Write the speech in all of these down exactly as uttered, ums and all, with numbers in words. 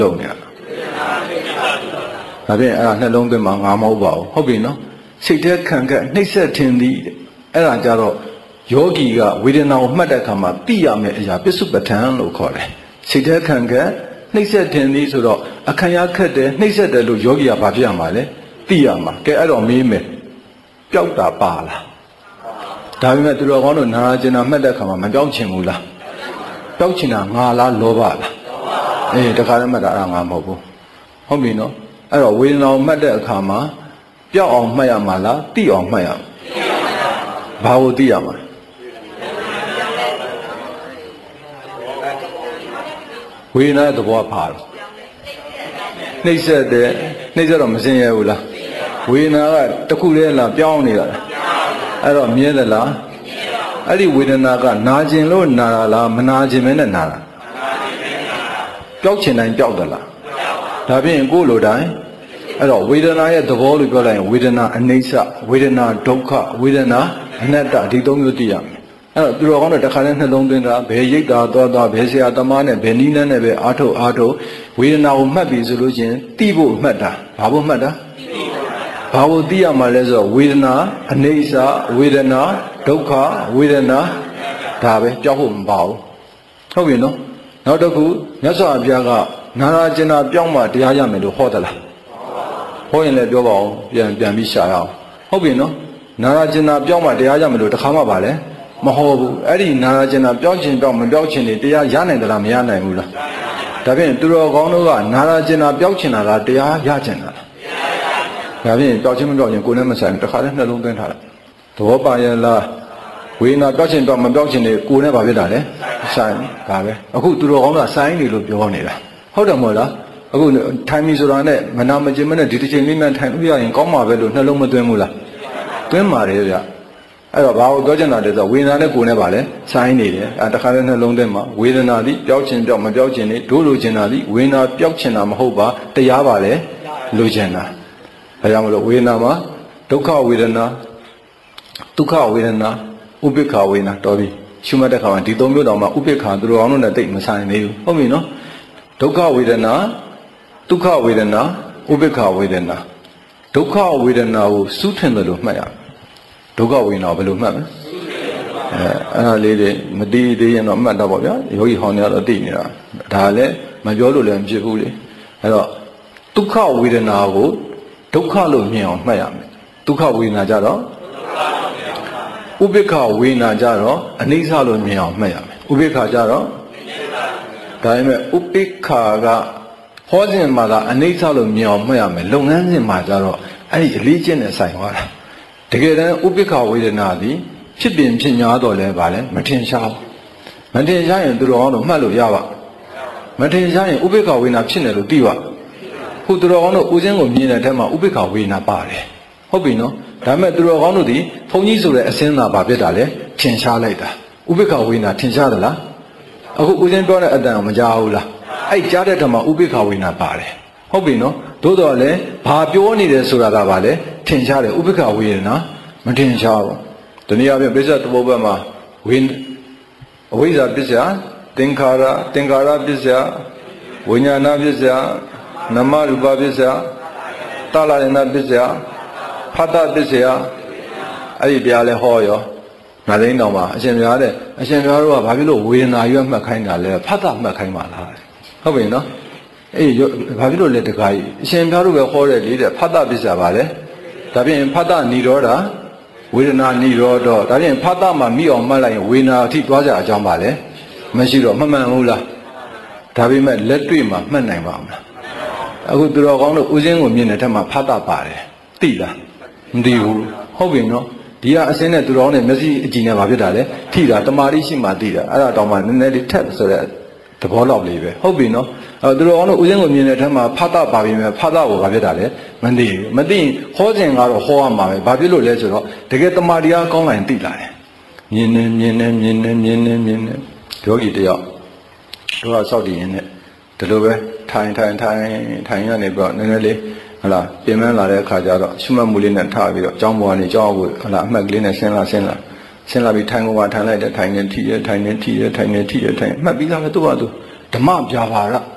လုပ်နေရဒါဖြင့်အဲ့ဒါနှလုံးသွင်းမှာငါမဟုတ်ပါဘူးဟုတ်ပြီနော်စိတ်ထဲခံကနှိမ့်ဆက်ထင်သည်အဲ့ဒါကြတော့ယောဂီကဝေဒနာကိုမှတ်တဲ့အခါမှာသိရမယ့်အရာပစ္စုပ္ပထန်လို့ခေါ်တယ်စိတ်ထဲခံကနှိမ့်ဆက်ထင်သည်ဆိုတော့အခမ်းရခက်တယ်နှိမ့်ဆက်တယ်လို့ယောဂီကဘာဖြစ်ရမှာလဲသိရမှာကဲအဲ့တော့မေးမယ်ပျောက်တာပါလားဒါပေမဲ့သူတော်ကောင်းတို့နာကျင်တာမှတ်တဲ့အခါမှာမပျောက်ချင်ဘူးလားပျောက်ချင်တာငါလားလောဘလားအေးတခါတည်းမှတ်တာအဲ့ဒါငါမဟုတ်ဘူးဟုတ်ပြီနော်အဲ့တော့ဝေဒနာကိုမှတ်တဲ့အခါမှာပျောက်အောင်မှတ်ရမှာလားသိအောင်မှတ်ရမှာဘာကိုသိရမှာဝေဒနာရဲ့သဘောပါတော့နှိမ့်ဆက်တယ်နှိမ့်ဆက်တော့မစင်ရဘူးလားဝေဒနာကတစ်ခုတည်းလားပြောင်းနေတာလားအဲ့တော့မြဲသလားအဲ့ဒီဝေဒနာကနာကျင်လို့နာတာလားမနာကျင်မဲနဲ့နာတာပျောက်ချင်တိုင်းပျောက်သလားဒါဖြင့်ကိုယ်လိုတိုင်းအဲ့တော့ဝေဒနာရဲ့သဘောလို့ပြောလိုက်ရင်ဝေဒနာအနိစ္စဝေဒနာဒုက္ခဝေဒနာအနတ္တဒီသုံးမျိုးသိရမယ်အဲ့တော့သူတော်ကောင်းတို့တစ်ခါနဲ့နှလုံးသွင်းတာဘယ်ရိတ်တာသွားသွားဘယ်ဆရာသမားနဲ့ဘယ်နည်းနဲ့ပဲအားထုတ်အားထုတ်ဝေဒနာကိုမှတ်ပြီဆိုလို့ချင်းသိဖို့မှတ်တာဘာဖို့မှတ်တာဘာလို့သိရမှာလဲဆိုတော့ဝေဒနာအနိစ္စဝေဒနာဒုက္ခဝေဒနာဒါပဲကြောက်ဖို့မပါဘူးဟုတ်ပြီနော်နောက်တစ်ခုမြတ်စွာဘုရားကနာရာကျင်နာပြောင်းမှတရားရမယ်လို့ဟောသလားဟောရင်လည်းပြောပါအောင်ပြန်ပြန်ပြီးရှာရအောင်ဟုတ်ပြီနော်နာရာကျင်နာပြောင်းမှတရားရမယ်လို့တခါမှပါလဲမဟောဘူးအဲ့ဒီနာရာကျင်နာပြောင်းချင်ပြောင်းမပြောင်းချင်နေတရားရနိုင်သလားမရနိုင်ဘူးလားဒါဖြင့်သူတော်ကောင်းတို့ကနာရာကျင်နာပြောင်းချင်တာလားတရားရချင်တာလားဒါဖြင့်ပျောက်ချင်းမပျောက်ချင်းကိုယ်နဲ့မဆိုင်တခါတည်းနှလုံးသွင်းထားလိုက်သဘောပါရဲ့လားဝေဒနာပျောက်ချင်းပျောက်မပျောက်ချင်းနေကိုယ်နဲ့ဘာဖြစ်တာလဲဆိုင်ဒါပဲအခုသူတော်ကောင်းကဆိုင်နေလို့ပြောနေတာဟုတ်တယ်မဟုတ်လားအခုထိုင်ပြီဆိုတာနဲ့မနာမကျင်မနဲ့ဒီတစ်ချိန်လေးမှထိုင်လို့ရရင်ကောင်းမှာပဲလို့နှလုံးမသွင်းဘူးလားသွင်းပါတယ်ဗျအဲ့တော့ဘာကိုပြောချင်တာလဲဆိုဝေဒနာနဲ့ကိုယ်နဲ့ပါလဲဆိုင်နေတယ်အဲတခါတည်းနှလုံးသွင်းမှာဝေဒနာသည်ပျောက်ချင်းပျောက်မပျောက်ချင်းနေဒိုးလိုချင်တာသည်ဝေဒနာပျောက်ချင်တာမဟုတ်ပါတရားပါလေလိုချင်တာဒါကြောင့်မလို့ဝေဒနာမှာဒုက္ခဝေဒနာဒုက္ခဝေဒနာဥပိ္ပခဝေဒနာတော်ပြီရှုမှတ်တဲ့ခါမှာဒီသုံးမျိုးတောင်မှဥပိ္ပခသူတော်အောင်တို့နဲ့တိတ်မဆိုင်သေးဘူးဟုတ်ပြီနော်ဒုက္ခဝေဒနာဒုက္ခဝေဒနာဥပိ္ပခဝေဒနာဒုက္ခဝေဒနာကိုစူးထင်တယ်လို့မှတ်ရဒုက္ခဝေဒနာဘယ်လိုမှတ်မလဲအဲအဲ့ဒါလေးတွေမသိသေးရင်တော့မှတ်တော့ပါဗျာယောဂီဟောင်းတွေကတော့သိနေတာဒါလည်းမပြောလို့လည်းမဖြစ်ဘူးလေအဲ့တော့ဒုက္ခဝေဒနာကိုဒုက္ခလို့မြင်အောင်မှတ်ရမယ်ဒုက္ခဝေဒနာကြတော့ဥပိ္ပခဝေဒနာကြတော့အနိစ္စလို့မြင်အောင်မှတ်ရမယ်ဥပိ္ပခကြတော့ဒါပေမဲ့ဥပိ္ပခကဟောခြင်းမှာကအနိစ္စလို့မြင်အောင်မှတ်ရမယ်လုပ်ငန်းစဉ်မှာကြတော့အဲ့ဒီအလေးကျင့်နဲ့ဆိုင်သွားတာတကယ်တမ်းဥပိ္ပခဝေဒနာသည်ဖြစ်ပင်ဖြစ်냐တော့လဲဗာလဲမထင်ရှားဘူးမထင်ရှားရင်သူတော်ကောင်းတို့မှတ်လို့ရပါမထင်ရှားရင်ဥပိ္ပခဝေဒနာဖြစ်နေလို့သိပါခုသူတော်ကောင်းတို့ဦးစင်းကိုမြင်တဲ့အထက်မှာဥပိ္ပခဝေဒနာပါတယ်ဟုတ်ပြီနော်ဒါပေမဲ့သူတော်ကောင်းတို့ဒီဘုန်းကြီးဆိုတဲ့အစင်းသာဘာဖြစ်တာလဲထင်ရှားလိုက်တာဥပိ္ပခဝေဒနာထင်ရှားသလားအခုဦးစင်းပြောတဲ့အတန်ကိုမကြားဘူးလားအဲ့ကြားတဲ့ထက်မှာဥပိ္ပခဝေဒနာပါတယ်ဟုတ်ပြီနော်သို့တော်လည်းဘာပြောနေတယ်ဆိုတာကဘာလဲထင်ရှားတယ်ဥပိ္ပခဝေဒနာမထင်ရှားဘူးတနည်းအားဖြင့်ပိဿတဘောဘက်မှာဝိအဝိဇ္ဇာပစ္စယသင်္ခါရသင်္ခါရပစ္စယဝိညာဏပစ္စယနမရူပပစ္စယတလရဏပစ္စယဖတ်တပစ္စယအဲ့ဒီတရားလဲဟောရောငါသိန်းတော်မှာအရှင်ဘုရားတဲ့အရှင်ဘုရားတို့ကဘာဖြစ်လို့ဝေဒနာရွက်မှတ်ခိုင်းတာလဲဖတ်တမှတ်ခိုင်းပါလားဟုတ်ပြီနော်အေးဘာဖြစ်လို့လဲတခါကြီးအရှင်ဘုရားတို့ပဲဟောတယ်လေတဲ့ဖတ်တပစ္စယပါလေဒါဖြင့်ဖတ်တနိရောဓဝေဒနာနိရောဓဒါဖြင့်ဖတ်တမှာမိအောင်မှတ်လိုက်ရင်ဝေဒနာအထိသွားကြအကြောင်းပါလေမရှိတော့မမှန်ဘူးလားဒါပေမဲ့လက်တွေ့မှာမှတ်နိုင်ပါမလားအခုသူတော်ကောင်းတို့ဦးစင်းကိုမြင်တဲ့ထက်မှာဖတ်တာပါတယ်သိလားမသိဘူးဟုတ်ပြီနော်ဒီကအစင်းနဲ့သူတော်ကောင်းနဲ့မျက်စိအကြည့်နဲ့ဘာဖြစ်တာလဲထိတာတမာတိရှိမှသိတာအဲ့ဒါတောင်မှနည်းနည်းလေးထက်ဆိုတဲ့သဘောလောက်လေးပဲဟုတ်ပြီနော်အဲသူတော်ကောင်းတို့ဦးစင်းကိုမြင်တဲ့ထက်မှာဖတ်တာပါပြီမဲ့ဖတ်တာကိုဘာဖြစ်တာလဲမသိဘူးမသိရင်ဟောခြင်းကတော့ဟောရမှာပဲဘာဖြစ်လို့လဲဆိုတော့တကယ်တမာတိအားကောင်းလာရင်သိလာတယ်မြင်နေမြင်နေမြင်နေမြင်နေမြင်နေယောဂီတယောက်တို့ကစောက်တည်ရင်နဲ့ဒီလိုပဲထိုင်ထိုင်ထိုင်ထိုင်ရနေပြီးတော့နည်းနည်းလေးဟလာပြင်ပန်းလာတဲ့အခါကျတော့ရှုမှတ်မှုလေးနဲ့ထားပြီးတော့ကြောင်းပေါ်ကနေကြောင်းကိုဟလာအမှတ်ကလေးနဲ့ဆင်းလာဆင်းလာဆင်းလာပြီးထိုင်ကုန်မှာထိုင်လိုက်တဲ့ထိုင်နေထိရထိုင်နေထိရထိုင်နေထိရထိုင်မှတ်ပြီးသားပဲသူ့ဟာသူဓမ္မပြာပါရ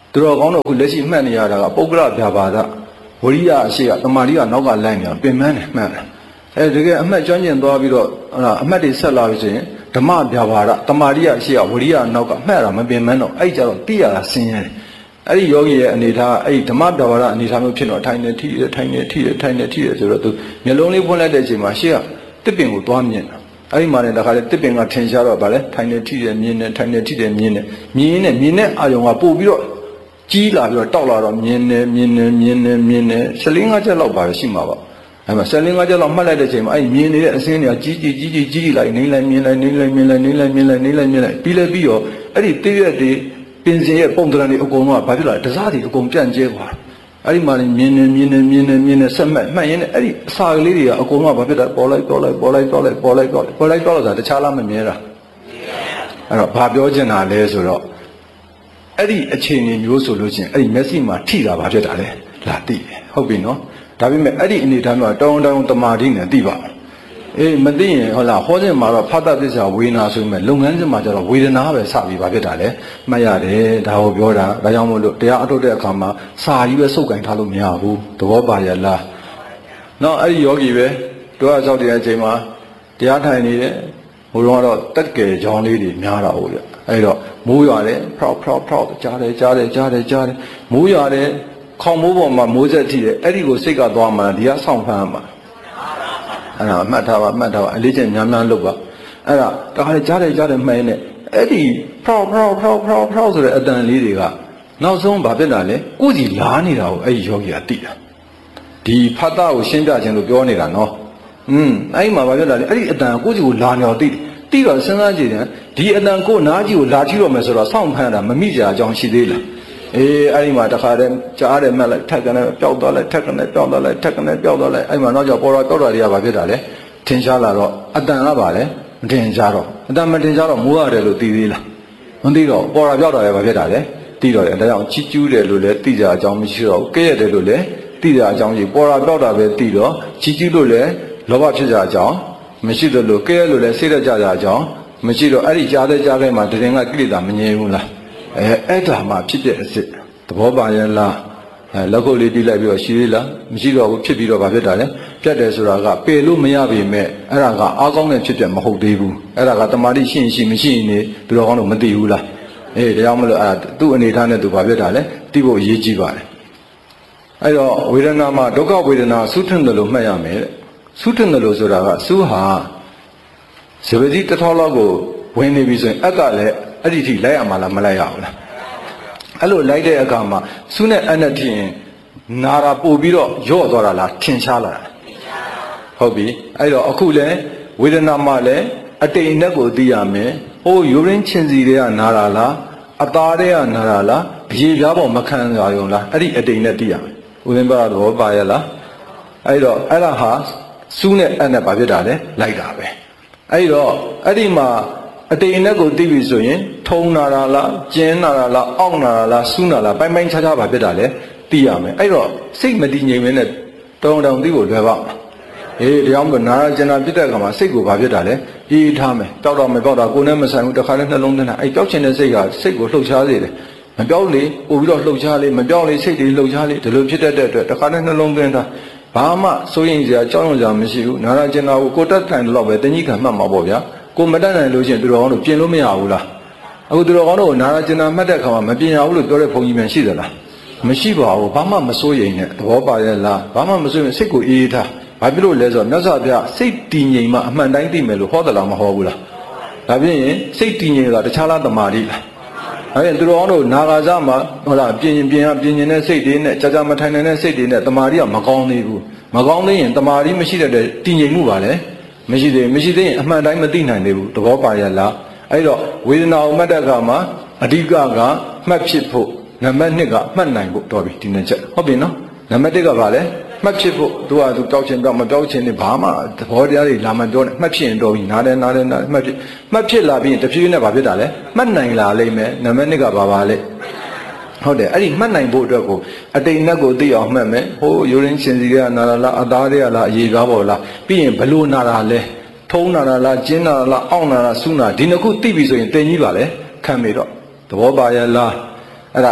သူတော်ကောင်းတို့အခုလက်ရှိမှတ်နေရတာကပုဂ္ဂလဗျာပါဒဝရိယအရှိကတမာတိကနောက်ကလိုက်နေတာပင်မတယ်မှတ်တယ်အဲတကယ်အမှတ်ကျွမ်းကျင်သွားပြီးတော့အမှတ်တွေဆက်လာပြီဆိုရင်ဓမ္မဗျာပါဒတမာတိကအရှိကဝရိယနောက်ကမှတ်တာမပင်မတော့အဲ့ကြတော့တိရတာဆင်းရဲတယ်အဲ့ဒီယောဂီရဲ့အနေထားအဲ့ဒီဓမ္မဗျာပါဒအနေထားမျိုးဖြစ်တော့ထိုင်နေထိတယ်ထိုင်နေထိတယ်ထိုင်နေထိတယ်ဆိုတော့သူမျက်လုံးလေးဖွင့်လိုက်တဲ့အချိန်မှာရှေ့ကတစ်ပင်ကိုသွားမြင်တာအဲ့ဒီမှာလည်းတခါလေတစ်ပင်ကထင်ရှားတော့ဗာလဲထိုင်နေထိတယ်မြင်တယ်ထိုင်နေထိတယ်မြင်တယ်မြင်နေမြင်တဲ့အာယုံကပို့ပြီးတော့ကြီးလာပြီးတော့တောက်လာတော့မြင်တယ်မြင်တယ်မြင်တယ်မြင်တယ်ဆယ်လေးငါးချက်လောက်ပါရှိမှာပါအဲ့မှာဆယ်လေးငါးချက်လောက်မှတ်လိုက်တဲ့အချိန်မှာအဲ့မြင်နေတဲ့အစင်းတွေကကြီးကြီးကြီးကြီးကြီးလိုက်နေလိုက်မြင်လိုက်နေလိုက်မြင်လိုက်နေလိုက်မြင်လိုက်နေလိုက်မြင်လိုက်ပြီးလဲပြီးတော့အဲ့ဒီတိရက်တွေပင်စင်ရဲ့ပုံသဏ္ဍာန်တွေအကုန်လုံးကဘာဖြစ်လာလဲတစားတွေအကုန်ပြန့်ကျဲသွားအဲ့ဒီမှာလည်းမြင်နေမြင်နေမြင်နေမြင်နေဆက်မှတ်မှတ်ရင်းနဲ့အဲ့ဒီအစာကလေးတွေကအကုန်လုံးကဘာဖြစ်တာပေါ်လိုက်ပေါ်လိုက်ပေါ်လိုက်ပေါ်လိုက်ပေါ်လိုက်ပေါ်လိုက်ပေါ်လိုက်ပေါ်လိုက်ဆိုတာတခြားလားမမြဲတာအဲ့တော့ဘာပြောချင်တာလဲဆိုတော့အဲ့ဒီအခြေအနေမျိုးဆိုလို့ချင်းအဲ့ဒီမျက်စိမှာထိတာဘာဖြစ်တာလဲလာသိတယ်ဟုတ်ပြီနော်ဒါပေမဲ့အဲ့ဒီအနေထားမျိုးတောင်းတောင်းတမာတိနဲ့သိပါအေးမသိရင်ဟုတ်လားဟောခြင်းမှာတော့ဖတ်တသစ္စာဝေဒနာဆိုပေမဲ့လုပ်ငန်းစဉ်မှာကျတော့ဝေဒနာပဲစပြီးဘာဖြစ်တာလဲမှတ်ရတယ်ဒါကိုပြောတာဒါကြောင့်မို့လို့တရားအထုတ်တဲ့အခါမှာစာကြီးပဲစုပ်ကင်ထားလို့မရဘူးသဘောပါရလားနော်အဲ့ဒီယောဂီပဲတို့အဆောက်တဲ့အချိန်မှာတရားထိုင်နေတဲ့ဟိုတော့တက်ကယ်ကြောင်းလေးတွေများတာဟုတ်ရအဲ့တော့မိုးရွာတယ်ဖောက်ဖောက်ဖောက်ကြားတယ်ကြားတယ်ကြားတယ်ကြားတယ်မိုးရွာတယ်ခေါင်းမိုးပေါ်မှာမိုးဆက်ထိတယ်အဲ့ဒီကိုစိတ်ကသွားမှဒီကဆောင်းဖမ်းမှာအဲ့ဒါမှတ်ထားပါမှတ်ထားပါအလေးချင်းများများလုပ်ပါအဲ့ဒါတခါလေကြားတယ်ကြားတယ်မှန်နေအဲ့ဒီဖောက်ဖောက်ဖောက်ဖောက်ဖောက်ဆိုတဲ့အတန်လေးတွေကနောက်ဆုံးဘာဖြစ်တာလဲကိုယ်စီလာနေတာကိုအဲ့ဒီယောဂီကသိတာဒီဖတ်တာကိုရှင်းပြခြင်းလို့ပြောနေတာနော်อืมအဲ့ဒီမှာဘာဖြစ်တာလဲအဲ့ဒီအတန်ကိုယ်စီကိုလာနေတော့သိတယ်သိတော့စဉ်းစားကြည့်တယ်ဒီအတန်ကိုနားကြီးကိုလာကြည့်တော့မယ်ဆိုတော့စောင့်ဖမ်းတာမမိကြအကြောင်းရှိသေးလားအေးအဲ့ဒီမှာတခါတည်းကြားတယ်မှတ်လိုက်ထက်ကနေပျောက်သွားလိုက်ထက်ကနေပျောက်သွားလိုက်ထက်ကနေပျောက်သွားလိုက်အဲ့မှာနောက်ကျပေါ်တော့ပျောက်တာတွေကဘာဖြစ်တာလဲထင်ရှားလာတော့အတန်ကပါလဲမထင်ရှားတော့အတန်မထင်ရှားတော့မိုးရတယ်လို့သိသေးလားမသိတော့ပေါ်တာပျောက်တာလည်းဘာဖြစ်တာလဲသိတော့တယ်ဒါကြောင့်ချီကျူးတယ်လို့လည်းသိကြအကြောင်းမရှိတော့ကဲရတယ်လို့လည်းသိကြအကြောင်းရှိပေါ်တာပျောက်တာပဲသိတော့ချီကျူးလို့လည်းလောဘဖြစ်ကြအကြောင်းမရှိသလိုကဲရလို့လည်းစိတ်ရကြကြအကြောင်းမရှိတော့အဲ့ဒီကြားတဲ့ကြားတဲ့မှာတရင်ကကိလေသာမငြိမ်ဘူးလားအဲအဲ့ဒါမှဖြစ်တဲ့အစ်သဘောပါရဲ့လားအဲလက်ခုပ်လေးတီးလိုက်ပြီးတော့ရှိသေးလားမရှိတော့ဘူးဖြစ်ပြီးတော့ဗာဖြစ်တာလေပြတ်တယ်ဆိုတာကပယ်လို့မရပေမဲ့အဲ့ဒါကအားကောင်းတဲ့ဖြစ်ပြမဟုတ်သေးဘူးအဲ့ဒါကတမာတိရှိရင်ရှိမရှိရင်နေသူတော်ကောင်းတို့မသိဘူးလားအေးဒါကြောင့်မလို့အဲ့ဒါသူ့အနေထားနဲ့သူဗာဖြစ်တာလေသိဖို့အရေးကြီးပါတယ်အဲ့တော့ဝေဒနာမှာဒုက္ခဝေဒနာသုထင်တယ်လို့မှတ်ရမယ်တဲ့သုထင်တယ်လို့ဆိုတာကသုဟာဇဝတိတစ်ထောက်လောက်ကိုဝင်နေပြီဆိုရင်အက်ကလည်းအဲ့ဒီထိလိုက်ရမှာလားမလိုက်ရဘူးလားအဲ့လိုလိုက်တဲ့အခါမှာသုနဲ့အနဲ့ထင်နာတာပို့ပြီးတော့ရော့သွားတာလားထင်ရှားလာတာဟုတ်ပြီအဲ့တော့အခုလည်းဝေဒနာမှလည်းအတိမ်နဲ့ကိုသိရမယ်ဟိုယူရင်းချင်စီတွေကနာတာလားအသားတွေကနာတာလားအရေပြားပေါ်မခံရရုံလားအဲ့ဒီအတိမ်နဲ့သိရမယ်ဦးဇင်းပါတော့ပါရလားအဲ့တော့အဲ့ဒါဟာသုနဲ့အနဲ့ဘာဖြစ်တာလဲလိုက်တာပဲအဲ့တော့အဲ့ဒီမှာအတိမ်အနက်ကိုသိပြီဆိုရင်ထုံနာတာလားကျင်းနာတာလားအောင့်နာတာလားစူးနာလားပိုင်းပိုင်းခြားခြားပါဖြစ်တာလဲသိရမယ်အဲ့တော့စိတ်မတည်ငြိမ်မင်းနဲ့တောင်းတောင်းသိဖို့လွယ်ပါ့မလားအေးတရားမလို့နာရကျင်နာဖြစ်တဲ့အခါမှာစိတ်ကိုဘာဖြစ်တာလဲအေးထားမယ်တောက်တော့မပြောက်တာကိုယ်နဲ့မဆိုင်ဘူးတခါလဲနှလုံးသွင်းတာအဲ့ပြောက်ချင်တဲ့စိတ်ကစိတ်ကိုလှုပ်ရှားစေတယ်မပြောက်လေပို့ပြီးတော့လှုပ်ရှားလေမပြောက်လေစိတ်တွေလှုပ်ရှားလေဒီလိုဖြစ်တတ်တဲ့အတွက်တခါလဲနှလုံးသွင်းတာဘာမှစိုးရင်စရာကြောက်ရွံ့စရာမရှိဘူးနာရကျင်နာကိုကိုတက်ထိုင်တော့ပဲတင်းကြီးခံမှတ်မှာပေါ့ဗျာကိုမတတ်နိုင်လို့ချင်းသူတော်ကောင်းတို့ပြင်လို့မရဘူးလားအခုသူတော်ကောင်းတို့နာရကျင်နာမှတ်တဲ့အခါမှာမပြင်ရဘူးလို့ပြောတဲ့ဘုန်းကြီးများရှိသလားမရှိပါဘူးဘာမှမစိုးရိမ်နဲ့သဘောပါရဲ့လားဘာမှမစိုးရင်စိတ်ကိုအေးအေးထားဘာဖြစ်လို့လဲဆိုတော့မြတ်စွာဘုရားစိတ်တည်ငြိမ်မှအမှန်တိုင်းသိမယ်လို့ဟောတယ်လားမဟောဘူးလားဒါဖြင့်စိတ်တည်ငြိမ်တာတခြားလားတမာတိလားအဲ့ဒါသူတော်ကောင်းတို့နာဂါဇမှာဟုတ်လားပြင်ရင်ပြင်ရပြင်ရင်တဲ့စိတ်တွေနဲ့ကြာကြာမထိုင်နိုင်တဲ့စိတ်တွေနဲ့တမာတိကမကောင်းသေးဘူးမကောင်းသေးရင်တမာတိမရှိတဲ့တည်ငြိမ်မှုပါလေမရှိသေးမရှိသေးရင်အမှန်တိုင်းမသိနိုင်သေးဘူးသဘောပါရလားအဲ့တော့ဝေဒနာကိုမှတ်တဲ့အခါမှာအဓိကကမှတ်ဖြစ်ဖို့နံပါတ်နှစ်ကမှတ်နိုင်ဖို့တော်ပြီဒီနေ့ချက်ဟုတ်ပြီနော်နံပါတ်တစ်ကဘာလဲမှတ်ဖြစ်ဖို့သူကသူတောက်ချင်တော့မတောက်ချင်နေဘာမှသဘောတရားတွေလာမပြောနဲ့မှတ်ဖြစ်ရင်တော်ပြီနားတယ်နားတယ်နားမှတ်ဖြစ်မှတ်ဖြစ်လာပြီးရင်တဖြည်းဖြည်းနဲ့ဘာဖြစ်တာလဲမှတ်နိုင်လာလိမ့်မယ်နံပါတ်နှစ်ကဘာပါလဲဟုတ်တယ်အဲ့ဒီမှတ်နိုင်ဖို့အတွက်ကိုအတိမ်နဲ့ကိုသိအောင်မှတ်မယ်ဟိုယူရင်းရှင်စီကနာတာလားအသားတွေကလားအရေကားပေါ်လားပြီးရင်ဘလို့နာတာလဲထုံးနာတာလားကျင်းနာတာလားအောင့်နာတာစူးနာဒီနှစ်ခုသိပြီဆိုရင်တင်ကြီးပါလေခံပြီတော့သဘောပါရဲ့လားအဲ့ဒါ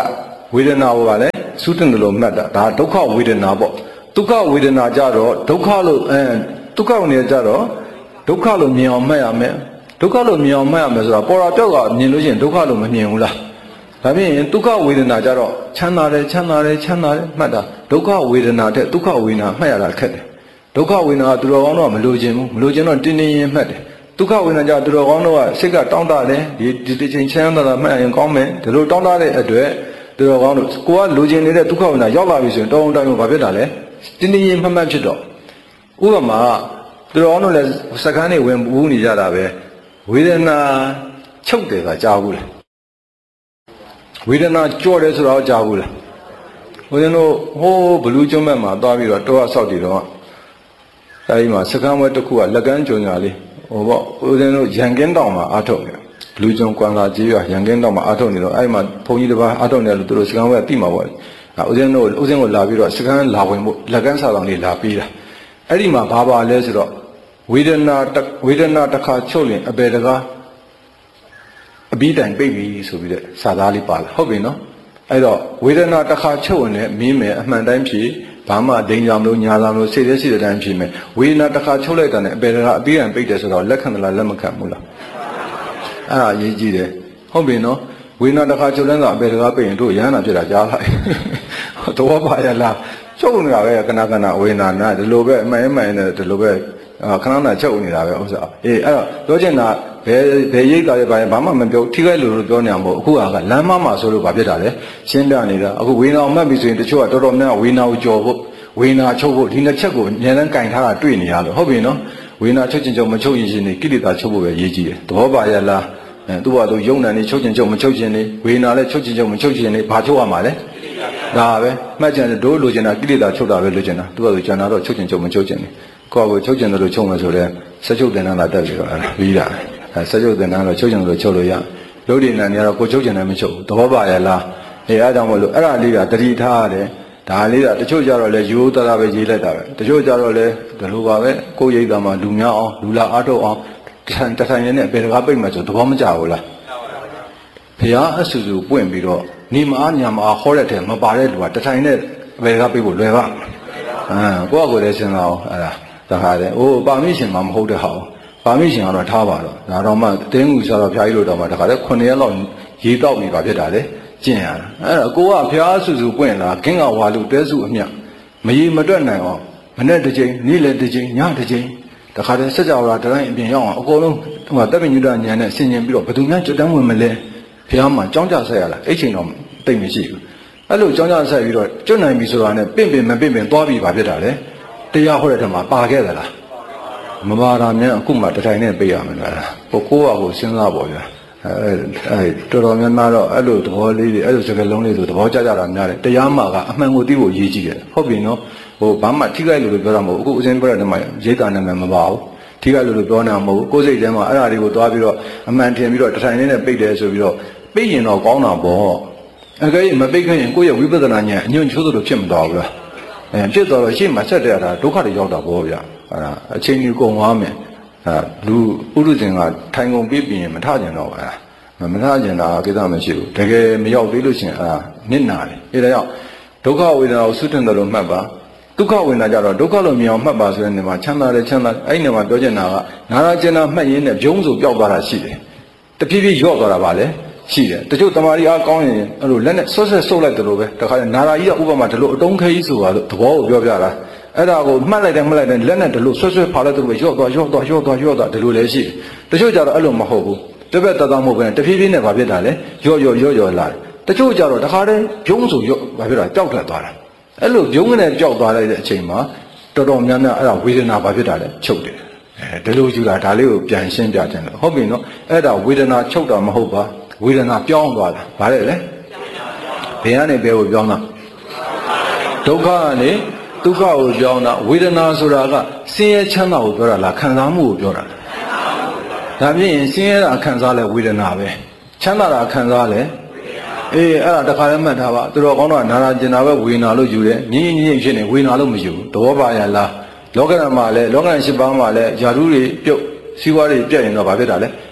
ဝေဒနာကိုပါလေသုတင်တယ်လို့မှတ်တာဒါဒုက္ခဝေဒနာပေါ့ဒုက္ခဝေဒနာကြတော့ဒုက္ခလို့အဲဒုက္ခနေကြတော့ဒုက္ခလို့မြင်အောင်မှတ်ရမယ်ဒုက္ခလို့မြင်အောင်မှတ်ရမယ်ဆိုတာပေါ်တာပြောက်ကမြင်လို့ရှိရင်ဒုက္ခလို့မမြင်ဘူးလားဒါဖြင့်ဒုက္ခဝေဒနာကြတော့ချမ်းသာတယ်ချမ်းသာတယ်ချမ်းသာတယ်မှတ်တာဒုက္ခဝေဒနာတဲ့ဒုက္ခဝေဒနာမှတ်ရတာခက်တယ်ဒုက္ခဝေဒနာကသူတော်ကောင်းတော့မလိုချင်ဘူးမလိုချင်တော့တင်းတင်းရင်မှတ်တယ်ဒုက္ခဝေဒနာကြသူတော်ကောင်းတော့စိတ်ကတောင်းတတယ်ဒီဒီတစ်ချိန်ချမ်းသာတာမှတ်ရင်ကောင်းမယ်ဒီလိုတောင်းတတဲ့အတွက်သူတော်ကောင်းတို့ကိုကလိုချင်နေတဲ့ဒုက္ခဝေဒနာရောက်လာပြီဆိုရင်တောင်းတောင်းဘာဖြစ်တာလဲတင်းတင်းရင်မှတ်မှတ်ဖြစ်တော့ဥပမာသူတော်ကောင်းတို့လည်းစကန်းနေဝင်ဘူးနေကြတာပဲဝေဒနာချုပ်တယ်ကကြားဘူးလားဝေဒနာကြော့တယ်ဆိုတော့ကြားဘူးလားဦးဇင်းတို့ဟိုးဘလူးကျွန်းဘက်မှာသွားပြီးတော့တောအဆောက်တည်တော့အဲဒီမှာစကန်းဝဲတစ်ခုကလက်ကမ်းကျွန်းညာလေးဟိုပေါ့ဦးဇင်းတို့ရန်ကင်းတောင်မှာအားထုတ်နေဘလူးကျွန်းကွမ်လာကြီးရရန်ကင်းတောင်မှာအားထုတ်နေတော့အဲဒီမှာဘုန်းကြီးတစ်ပါးအားထုတ်နေလို့သူတို့စကန်းဝဲတိမှာပေါ့ဦးဇင်းတို့ဦးဇင်းကိုလာပြီးတော့စကန်းလာဝင်ဖို့လက်ကမ်းစာဆောင်လေးလာပြီးတာအဲ့ဒီမှာဘာပါလဲဆိုတော့ဝေဒနာဝေဒနာတစ်ခါချုပ်ရင်အပေတကားအပြီးတိုင်ပိတ်ပြီဆိုပြီးတဲ့စာသားလေးပါလာဟုတ်ပြီနော်အဲ့တော့ဝေဒနာတစ်ခါချုပ်ရင်လည်းမင်းမယ်အမှန်တိုင်းဖြေဘာမှဒိန်ကြမလို့ညာကြမလို့စိတ်ရဲ့စိတ်တဲ့တိုင်းဖြေမယ်ဝေဒနာတစ်ခါချုပ်လိုက်တာနဲ့အပေတကားအပြီးတိုင်ပိတ်တယ်ဆိုတော့လက်ခံသလားလက်မခံဘူးလားအဲ့ဒါအရေးကြီးတယ်ဟုတ်ပြီနော်ဝေဒနာတစ်ခါချုပ်လိုက်တာအပေတကားပိတ်ရင်တို့ရဟန္တာဖြစ်တာကြားလိုက်တော့ပါရလားချုပ်နေတာပဲခဏခဏဝေဒနာနာဒီလိုပဲအမှန်အမှန်နဲ့ဒီလိုပဲခဏခဏချုပ်နေတာပဲဥစ္စာအေးအဲ့တော့ပြောချင်တာဘယ်ဘယ်ရိတ်တာရဲ့ဘာဘာမှမပြောထိခိုက်လို့လို့ပြောနေမှာမဟုတ်အခုကလမ်းမမှာဆိုလို့ဘာဖြစ်တာလဲရှင်းပြနေတာအခုဝေနာမှတ်ပြီဆိုရင်တချို့ကတော်တော်များဝေနာကိုကြော်ဖို့ဝေနာချုပ်ဖို့ဒီနှစ်ချက်ကိုအများနဲ့ကင်ထားတာတွေ့နေရလို့ဟုတ်ပြီနော်ဝေနာချုပ်ချင်းချုပ်မချုပ်ရင်ရှင်နေကိလေသာချုပ်ဖို့ပဲရေးကြည့်တယ်သဘောပါရဲ့လားအဲသူ့ဘာသူယုံနာနေချုပ်ချင်းချုပ်မချုပ်ချင်းနေဝေနာလည်းချုပ်ချင်းချုပ်မချုပ်ချင်းနေဘာချုပ်ရမှာလဲဒါပဲမှတ်ချင်တယ်တို့လိုချင်တာကိလေသာချုပ်တာပဲလိုချင်တာသူ့ဘာသူကျန်တာတော့ချုပ်ချင်းချုပ်မချုပ်ချင်းနေကိုယ့်ကိုချုပ်ကျင်တယ်လို့ချုပ်မယ်ဆိုတော့စချုပ်တင်တာလာတက်ပြီးတော့ပြီးတာအဲစချုပ်တင်တာတော့ချုပ်ကျင်တယ်လို့ချုပ်လို့ရရုပ်တည်နေနေတော့ကိုချုပ်ကျင်တယ်မချုပ်ဘူးသဘောပါရဲ့လားအဲအားကြောင့်မလို့အဲ့ဒါလေးကတတိထားရတယ်ဒါလေးကတချို့ကြတော့လေရိုးသားသားပဲရေးလိုက်တာပဲတချို့ကြတော့လေဒီလိုပါပဲကိုယ်ရိပ်သားမှာလူများအောင်လူလာအားထုတ်အောင်တထိုင်တထိုင်နဲ့ပေတကားပိတ်မှဆိုသဘောမကျဘူးလားဘုရားအဆူဆူပွင့်ပြီးတော့နေမအားညာမအားဟောတဲ့ထဲမပါတဲ့လူကတထိုင်နဲ့ပေတကားပိတ်ဖို့လွယ်ပါအာကိုယ့်ကိုယ်လည်းစဉ်းစားအောင်အဲ့ဒါဒါဟာလေအိုးပါမိရှင်မှမဟုတ်တဲ့ဟာပါမိရှင်ကတော့ထားပါတော့ဒါတော့မှတင်းငူဆိုတော့ဖျားကြီးလို့တော့မှတခါလေခုနှစ်ရက်လောက်ရေတောက်ပြီးပါဖြစ်တာလေကျင့်ရတာအဲ့တော့ကိုကဖျားဆူဆူပွင့်လာခင်းကဝါလူတဲစုအမြမရေမတွက်နိုင်အောင်မနေ့တစ်ချိန်နေ့လည်းတစ်ချိန်ညတစ်ချိန်တခါတည်းစက်ကြဝဠာတိုင်းအပြင်ရောက်အောင်အကုန်လုံးဟိုတပ်ပညုတဉာဏ်နဲ့ဆင်ញင်ပြီးတော့ဘယ်သူများကြွတန်းဝင်မလဲဖျားမှာကြောင်းကြဆက်ရလားအဲ့ချိန်တော့တိတ်မရှိဘူးအဲ့လိုကြောင်းကြဆက်ပြီးတော့ကျွတ်နိုင်ပြီဆိုတာနဲ့ပင့်ပင်မပင့်ပင်သွားပြီးပါဖြစ်တာလေတရားဟောတဲ့ထက်မှာပါခဲ့သလားမပါတာများအခုမှတထိုင်နဲ့ပြေးရမယ်လားကိုကိုကကိုစဉ်းစားပါဗျာအဲအဲတော်တော်များများတော့အဲ့လိုသဘောလေးတွေအဲ့လိုစကားလုံးလေးဆိုသဘောကျကြတာများတယ်တရားမှာကအမှန်ကိုသိဖို့ရည်ကြီးတယ်ဟုတ်ပြီနော်ဟိုဘာမှထိခိုက်လို့ပြောတာမဟုတ်အခုဦးစင်းပြောတဲ့မှာရိတ်တာနာမည်မပါဘူးထိခိုက်လို့ပြောနေတာမဟုတ်ကိုယ်စိတ်ထဲမှာအဲ့ဒါတွေကိုသွားပြီးတော့အမှန်ထင်ပြီးတော့တထိုင်နဲ့ပိတ်တယ်ဆိုပြီးတော့ပိတ်ရင်တော့ကောင်းတာပေါ့အကယ်၍မပိတ်ခင်ကိုယ့်ရဲ့ဝိပဿနာဉာဏ်အညွန့်ချိုးသလိုဖြစ်မသွားဘူးလားအဲဖြစ်သွားတော့ရှေ့မှာဆက်တဲ့တာဒုက္ခတွေရောက်တာပေါ့ဗျာအဲဒါအချိန်ကြီးကုန်သွားမယ်အဲလူပုရုဇဉ်ကထိုင်ကုန်ပြီးပြင်မထကျင်တော့အဲမထကျင်တာကိစ္စမရှိဘူးတကယ်မရောက်သေးလို့ရှင်အဲနစ်နာတယ်အဲဒါကြောင့်ဒုက္ခဝေဒနာကိုသုတင်တယ်လို့မှတ်ပါဒုက္ခဝေဒနာကြတော့ဒုက္ခလို့မြင်အောင်မှတ်ပါဆိုတဲ့နေမှာချမ်းသာတယ်ချမ်းသာအဲ့ဒီနေမှာပြောချင်တာကနာရကျင်နာမှတ်ရင်းနဲ့ပြုံးစုပျောက်သွားတာရှိတယ်တဖြည်းဖြည်းရော့သွားတာပါလေရှိတယ်တချို့တမာရီအားကောင်းရင်အဲ့လိုလက်နဲ့ဆွတ်ဆက်ဆုပ်လိုက်တယ်လို့ပဲတခါကျနာရာကြီးကဥပမာဒီလိုအတုံးခဲကြီးဆိုတာလို့သဘောကိုပြောပြတာအဲ့ဒါကိုမှတ်လိုက်တယ်မှတ်လိုက်တယ်လက်နဲ့ဒီလိုဆွတ်ဆွတ်ဖာလိုက်တယ်လို့ပဲရော့သွားရော့သွားရော့သွားရော့သွားဒီလိုလည်းရှိတယ်တချို့ကျတော့အဲ့လိုမဟုတ်ဘူးတပည့်တသားမဟုတ်ဘဲတဖြည်းဖြည်းနဲ့ဗာဖြစ်တာလေရော့ရော့ရော့ရော့လာတယ်တချို့ကျတော့တခါတည်းပြုံးစုရော့ဗာဖြစ်တာပျောက်ထွက်သွားတာအဲ့လိုပြုံးနဲ့ပျောက်သွားလိုက်တဲ့အချိန်မှာတော်တော်များများအဲ့ဒါဝေဒနာဗာဖြစ်တာလေချုပ်တယ်အဲဒီလိုယူတာဒါလေးကိုပြန်ရှင်းပြခြင်းလို့ဟုတ်ပြီနော်အဲ့ဒါဝေဒနာချုပ်တာမဟုတ်ပါဝေဒနာပြောင်းသွားတာဗါတယ်လေဘယ်ကနေဘယ်ကိုပြောင်းတာဒုက္ခကနေဒုက္ခကိုပြောင်းတာဝေဒနာဆိုတာကဆင်းရဲချမ်းသာကိုပြောတာလားခံစားမှုကိုပြောတာဒါဖြင့်ဆင်းရဲတာခံစားလဲဝေဒနာပဲချမ်းသာတာခံစားလဲအေးအဲ့ဒါတခါတည်းမှတ်ထားပါသူတော်ကောင်းတော့နာရာကျင်တာပဲဝေဒနာလို့ယူတယ်ငြင်းငြင်းဖြစ်နေဝေဒနာလို့မယူဘူးသဘောပါရလားလောကဓာတ်မှာလဲလောကဓာတ်၈ပါးမှာလဲယာရုတွေပြုတ်စီးပွားတွေပြတ်ရင်တော့ဗာဖြစ်တာလဲ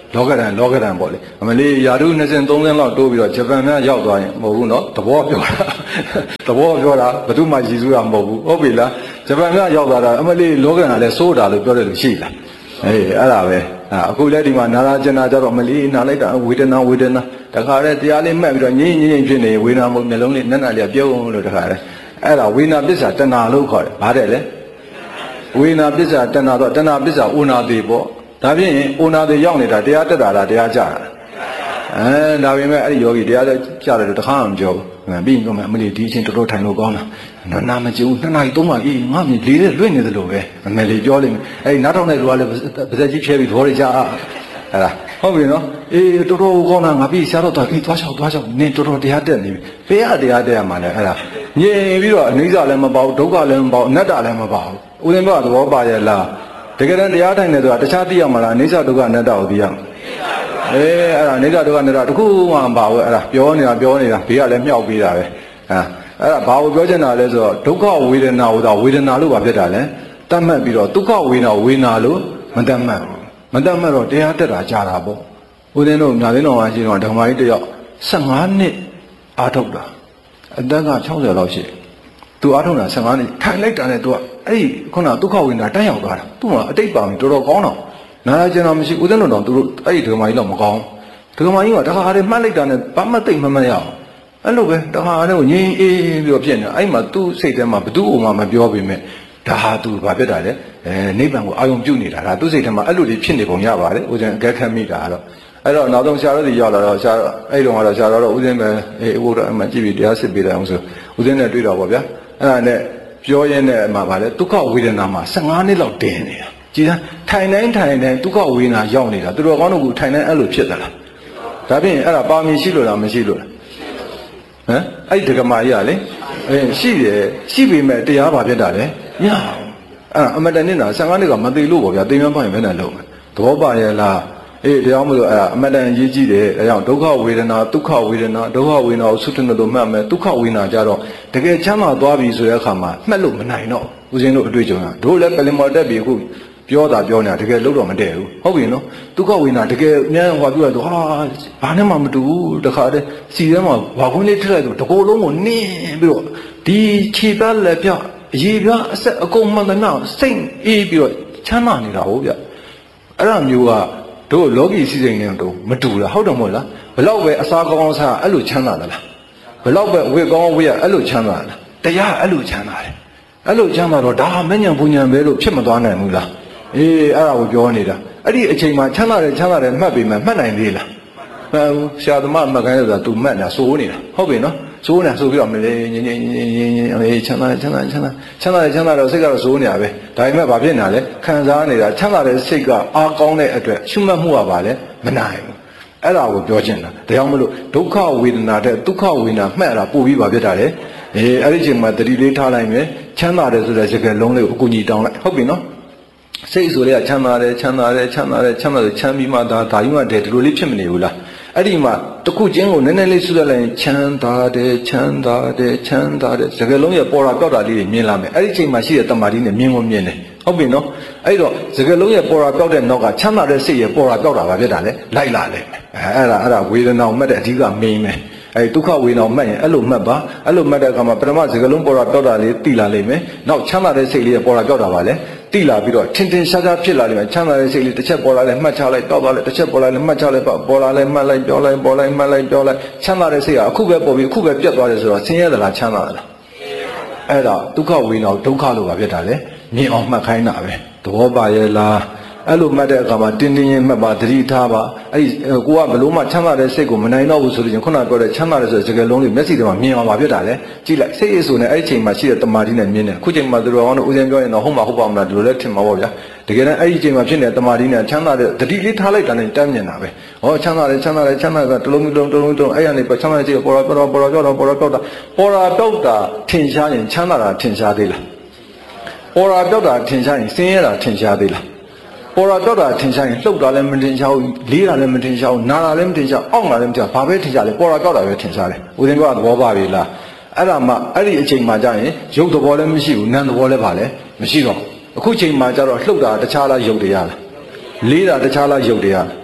လောကဓာတ်လောကဓာတ်ပေါ့လေအမလေးယာတုနှစ်စင်သုံးစင်လောက်တိုးပြီးတော့ဂျပန်များရောက်သွားရင်မဟုတ်ဘူးနော်သဘောပြောတာသဘောပြောတာဘယ်သူမှရည်စူးတာမဟုတ်ဘူးဟုတ်ပြီလားဂျပန်များရောက်သွားတာအမလေးလောကဓာတ်လည်းစိုးတာလို့ပြောတယ်လို့ရှိလားအေးအဲ့ဒါပဲအခုလည်းဒီမှာနာရာကျင်နာကြတော့မလေးနာလိုက်တာဝေဒနာဝေဒနာတခါတည်းတရားလေးမှတ်ပြီးတော့ငြိမ့်ငြိမ့်ဖြစ်နေဝေဒနာမမျိုးလုံးလေးနက်နက်လေးပြုံးလို့တခါတည်းအဲ့ဒါဝေဒနာပစ္စာတဏှာလို့ခေါ်တယ်ဗါတဲ့လေဝေဒနာပစ္စာတဏှာတော့တဏှာပစ္စာဥနာတိပေါ့ဒါဖြင့်ဥနာတိရောက်နေတာတရားတက်တာလားတရားကြတာအဲဒါပေမဲ့အဲ့ဒီယောဂီတရားတက်ကြတယ်လို့တခါမှမပြောဘူးပြီးတော့အမလေးဒီအချင်းတော်တော်ထိုင်လို့ကောင်းလားနာမကျုံနှစ်နာရီသုံးနာရီငါမြင်လေးတဲ့လွင့်နေသလိုပဲအမလေးပြောလိမ့်မယ်အဲ့ဒီနားထောင်တဲ့လူကလည်းပါဇက်ကြီးဖြဲပြီးဘောရကြအဲ့ဒါဟုတ်ပြီနော်အေးတော်တော်ကောင်းတာငါပြီးရှားတော့တော့အေးသွားချောက်သွားချောက်နင်တော်တော်တရားတက်နေပြီဘေးကတရားတက်ရမှာလဲအဲ့ဒါညင်ပြီးတော့အနိစ္စလည်းမပေါ့ဒုက္ခလည်းမပေါ့အနတ္တလည်းမပေါ့ဦးဇင်းတို့ကသဘောပါရဲ့လားတကယ်တမ်းတရားထိုင်နေဆိုတာတခြားသိရမှာလားအနိစ္စဒုက္ခအနတ္တကိုသိရမှာအေးအဲ့ဒါအနိစ္စဒုက္ခအနတ္တတခုမှမပါဘူးအဲ့ဒါပြောနေတာပြောနေတာဘေးကလည်းမြောက်ပြီးတာပဲဟာအဲ့ဒါဘာကိုပြောချင်တာလဲဆိုတော့ဒုက္ခဝေဒနာဟိုတော့ဝေဒနာလို့ပါဖြစ်တာလဲတတ်မှတ်ပြီးတော့ဒုက္ခဝေဒနာဝေဒနာလို့မတတ်မှတ်ဘူးမတတ်မှတ်တော့တရားတက်တာကြာတာပေါ့ဦးဇင်းတို့ညာသိတော်မှာရှိတော့ဓမ္မကြီးတယောက်ဆယ်ငါးနှစ်အားထုတ်တာအသက်က၆၀လောက်ရှိသူအားထုတ်တာဆယ်ငါးနှစ်ထိုင်လိုက်တာနဲ့သူကအဲ့ဒီခုနဒုက္ခဝေဒနာတန်းရောက်သွားတာသူ့မှာအတိတ်ပါပြီးတော်တော်ကောင်းတော့နားကျင်တော့မရှိဦးဇင်းတို့တော့သူတို့အဲ့ဒီဓမ္မကြီးတော့မကောင်းဓမ္မကြီးကတခါတည်းမှတ်လိုက်တာနဲ့ဘာမှသိမ့်မမှတ်ရအောင်အဲ့လိုပဲတခါတည်းကိုငြိမ်အေးပြီးတော့ဖြစ်နေအဲ့မှာသူ့စိတ်ထဲမှာဘသူ့အိုမှမပြောပေမဲ့ဒါဟာသူဘာဖြစ်တာလဲအဲနိဗ္ဗာန်ကိုအာရုံပြုနေတာဒါသူ့စိတ်ထဲမှာအဲ့လိုတွေဖြစ်နေပုံရပါတယ်ဦးဇင်းအကဲခတ်မိတာတော့အဲ့တော့နောက်ဆုံးဆရာတော်ကြီးရောက်လာတော့ဆရာအဲ့တုန်းကတော့ဆရာတော်တော့ဦးဇင်းပဲအေးဘုရားအမှကြည့်ပြီးတရားစစ်ပေးတယ်အောင်ဆိုဦးဇင်းနဲ့တွေ့တော့ဗောဗျာအဲ့ဒါနဲ့ပြောရင်းနဲ့အမှဗာလဲဒုက္ခဝေဒနာမှာဆယ်ငါးနှစ်လောက်တင်းနေတာကြည်သားထိုင်တိုင်းထိုင်တိုင်းဒုက္ခဝေဒနာရောက်နေတာသူတော်ကောင်းတို့ကထိုင်တိုင်းအဲ့လိုဖြစ်သလားဒါဖြင့်အဲ့ဒါပါမီရှိလို့လားမရှိလို့လားဟမ်အဲ့ဒီဒကမာကြီးကလေအဲရှိတယ်ရှိပေမဲ့တရားဘာဖြစ်တာလဲညအဲ့အမတန်နဲ့ဆယ်ငါးနှစ်ကမသိလို့ဗောဗျာသိမ်းမပိုင်ဘယ်နဲ့လုံးမလဲသဘောပါရဲ့လားအေးတရားမလို့အဲ့အမတန်ရေးကြည့်တယ်အဲကြောင့်ဒုက္ခဝေဒနာဒုက္ခဝေဒနာဒုက္ခဝေဒနာကိုသုတ္တနလို့မှတ်မယ်ဒုက္ခဝေဒနာကြတော့တကယ်ချမ်းသာသွားပြီဆိုတဲ့အခါမှာမှတ်လို့မနိုင်တော့ဦးဇင်းတို့အတွေ့အကြုံကတို့လည်းပလင်မော်တက်ပြီအခုပြောတာပြောနေတာတကယ်လို့တော့မတည့်ဘူးဟုတ်ပြီနော်ဒုက္ခဝေဒနာတကယ်အများဟောပြောရတော့ဟာဘာနဲ့မှမတူဘူးတခါတည်းစီထဲမှာဘာခွန်းလေးထည့်လိုက်တော့တကိုယ်လုံးကိုနင်းပြီးတော့ဒီခြေပြလက်ပြအရေးပြအဆက်အကုန်မှန်တယ်နော်စိတ်အေးပြီးတော့ချမ်းသာနေတာဟုတ်ဗျအဲ့ဒါမျိုးကတို့လောကီစီစဉ်နေတော့မတူလားဟုတ်တယ်မဟုတ်လားဘလောက်ပဲအစားကောင်းစားအဲ့လိုချမ်းသာသလားဘလောက်ပဲဝေကောင်းဝေရအဲ့လိုချမ်းသာလားတရားအဲ့လိုချမ်းသာတယ်အဲ့လိုချမ်းသာတော့ဒါမဉ္ဇဉ်ပူဉ္ဇဉ်ပဲလို့ဖြစ်မသွားနိုင်ဘူးလားအေးအဲ့ဒါကိုပြောနေတာအဲ့ဒီအချိန်မှာချမ်းသာတယ်ချမ်းသာတယ်မှတ်ပြီးမှမှတ်နိုင်သေးလားဟဲ့ဆရာသမားမှတ်ခိုင်းလို့ဆိုတာ तू မှတ်နေတာစိုးနေတာဟုတ်ပြီနော်စိုးနေတာဆိုပြီးတော့မလေးငင်းငင်းငင်းငင်းငင်းအေးချမ်းသာတယ်ချမ်းသာတယ်ချမ်းသာချမ်းသာတယ်ချမ်းသာတော့စိတ်ကတော့စိုးနေတာပဲဒါပေမဲ့ဘာဖြစ်နေတာလဲခံစားနေတာချမ်းသာတဲ့စိတ်ကအားကောင်းတဲ့အတွက်ရှုမှတ်မှုကပါလဲမနိုင်ဘူးအဲ့ဒါကိုပြောချင်တာဒါကြောင့်မလို့ဒုက္ခဝေဒနာတဲ့ဒုက္ခဝေဒနာမှတ်ရတာပို့ပြီးပါဖြစ်တာလေအေးအဲ့ဒီချိန်မှာတတိလေးထားလိုက်မယ်ချမ်းသာတယ်ဆိုတဲ့စကားလုံးလေးကိုအကူကြီးတောင်းလိုက်ဟုတ်ပြီနော်စိတ်ဆိုလေချမ်းသာတယ်ချမ်းသာတယ်ချမ်းသာတယ်ချမ်းသာတယ်ချမ်းပြီးမှဒါဒါကြီးမှတည်းဒီလိုလေးဖြစ်မနေဘူးလားအဲ့ဒီမှာတခုချင်းကိုနည်းနည်းလေးဆုလက်လိုက်ချမ်းသာတယ်ချမ်းသာတယ်ချမ်းသာတယ်စကားလုံးရဲ့ပေါ်တာပြောက်တာလေးတွေမြင်လာမယ်အဲ့ဒီချိန်မှာရှိတဲ့တမာတိနဲ့မြင်ကိုမြင်တယ်ဟုတ်ပြီနော်အဲ့တော့စကားလုံးရဲ့ပေါ်တာပြောက်တဲ့နောက်ကချမ်းသာတဲ့စိတ်ရဲ့ပေါ်တာပြောက်တာပါဖြစ်တာလေလိုက်လာတယ်အဲ့ဒါအဲ့ဒါဝေဒနာကိုမှတ်တဲ့အဓိကမင်းပဲအဲ့ဒုက္ခဝေဒနာမှတ်ရင်အဲ့လိုမှတ်ပါအဲ့လိုမှတ်တဲ့အခါမှာပထမစကားလုံးပေါ်တာပြောက်တာလေးတိလာလိမ့်မယ်နောက်ချမ်းသာတဲ့စိတ်လေးရဲ့ပေါ်တာပြောက်တာပါလေတိလာပြီးတော့ထင်ထင်ရှားရှားဖြစ်လာလိမ့်မယ်ချမ်းသာတဲ့စိတ်လေးတစ်ချက်ပေါ်လာလဲမှတ်ချလိုက်တောက်သွားလိုက်တစ်ချက်ပေါ်လာလဲမှတ်ချလိုက်ပေါ်လာလဲမှတ်လိုက်ပြောလိုက်ပေါ်လိုက်မှတ်လိုက်ပြောလိုက်ချမ်းသာတဲ့စိတ်ကအခုပဲပေါ်ပြီးအခုပဲပြတ်သွားတယ်ဆိုတော့ဆင်းရဲသလားချမ်းသာသလားအဲ့ဒါဒုက္ခဝေဒနာဒုက္ခလို့ပါဖြစ်တာလေမြင်အောင်မှတ်ခိုင်းတာပဲသဘောပါရဲ့လားအဲ့လိုမှတ်တဲ့အခါမှာတင်းတင်းရင်မှတ်ပါသတိထားပါအဲ့ဒီကိုကဘလို့မှချမ်းသာတဲ့စိတ်ကိုမနိုင်တော့ဘူးဆိုလို့ချင်းခုနပြောတဲ့ချမ်းသာတဲ့ဆိုတဲ့စကားလုံးလေးမျက်စိထဲမှာမြင်အောင်ပါဖြစ်တာလေကြည့်လိုက်စိတ်အဆူနဲ့အဲ့ဒီချိန်မှာရှိတဲ့တမာတိနဲ့မြင်တယ်အခုချိန်မှာသူတော်ကောင်းတို့ဦးဇင်းပြောရင်တော့ဟုတ်မှာဟုတ်ပါမလားဒီလိုလဲထင်မှာပေါ့ဗျာတကယ်တမ်းအဲ့ဒီချိန်မှာဖြစ်နေတဲ့တမာတိနဲ့ချမ်းသာတဲ့သတိလေးထားလိုက်တာနဲ့တမ်းမြင်တာပဲဟောချမ်းသာတယ်ချမ်းသာတယ်ချမ်းသာကတလုံးတလုံးတလုံးတလုံးအဲ့ရနေပချမ်းသာတဲ့စိတ်ပေါ်တော့ပေါ်တော့ပေါ်တော့ပေါ်တော့ပေါ်တော့ပေါ်တာပေါ်တာတောက်တာထင်ရှားရင်ချမ်းသာတာထင်ရှားသေးလားပေါ်တာတောက်တာထင်ရှားရင်ဆင်းရဲတာထင်ရှားသေးလားပေါ်တာတော့တာထင်ရှားရင်လှုပ်တာလည်းမထင်ရှားဘူးလေးတာလည်းမထင်ရှားဘူးနာတာလည်းမထင်ရှားအောင့်တာလည်းမထင်ရှားဘာပဲထင်ရှားလဲပေါ်တာတော့တာပဲထင်ရှားတယ်ဦးဇင်းကသဘောပါပြီလားအဲ့ဒါမှအဲ့ဒီအချိန်မှကျရင်ရုပ်သဘောလည်းမရှိဘူးနာမ်သဘောလည်းပါလဲမရှိတော့အခုချိန်မှကျတော့လှုပ်တာတခြားလားရုပ်တရားလားလေးတာတခြားလားရုပ်တရားဟ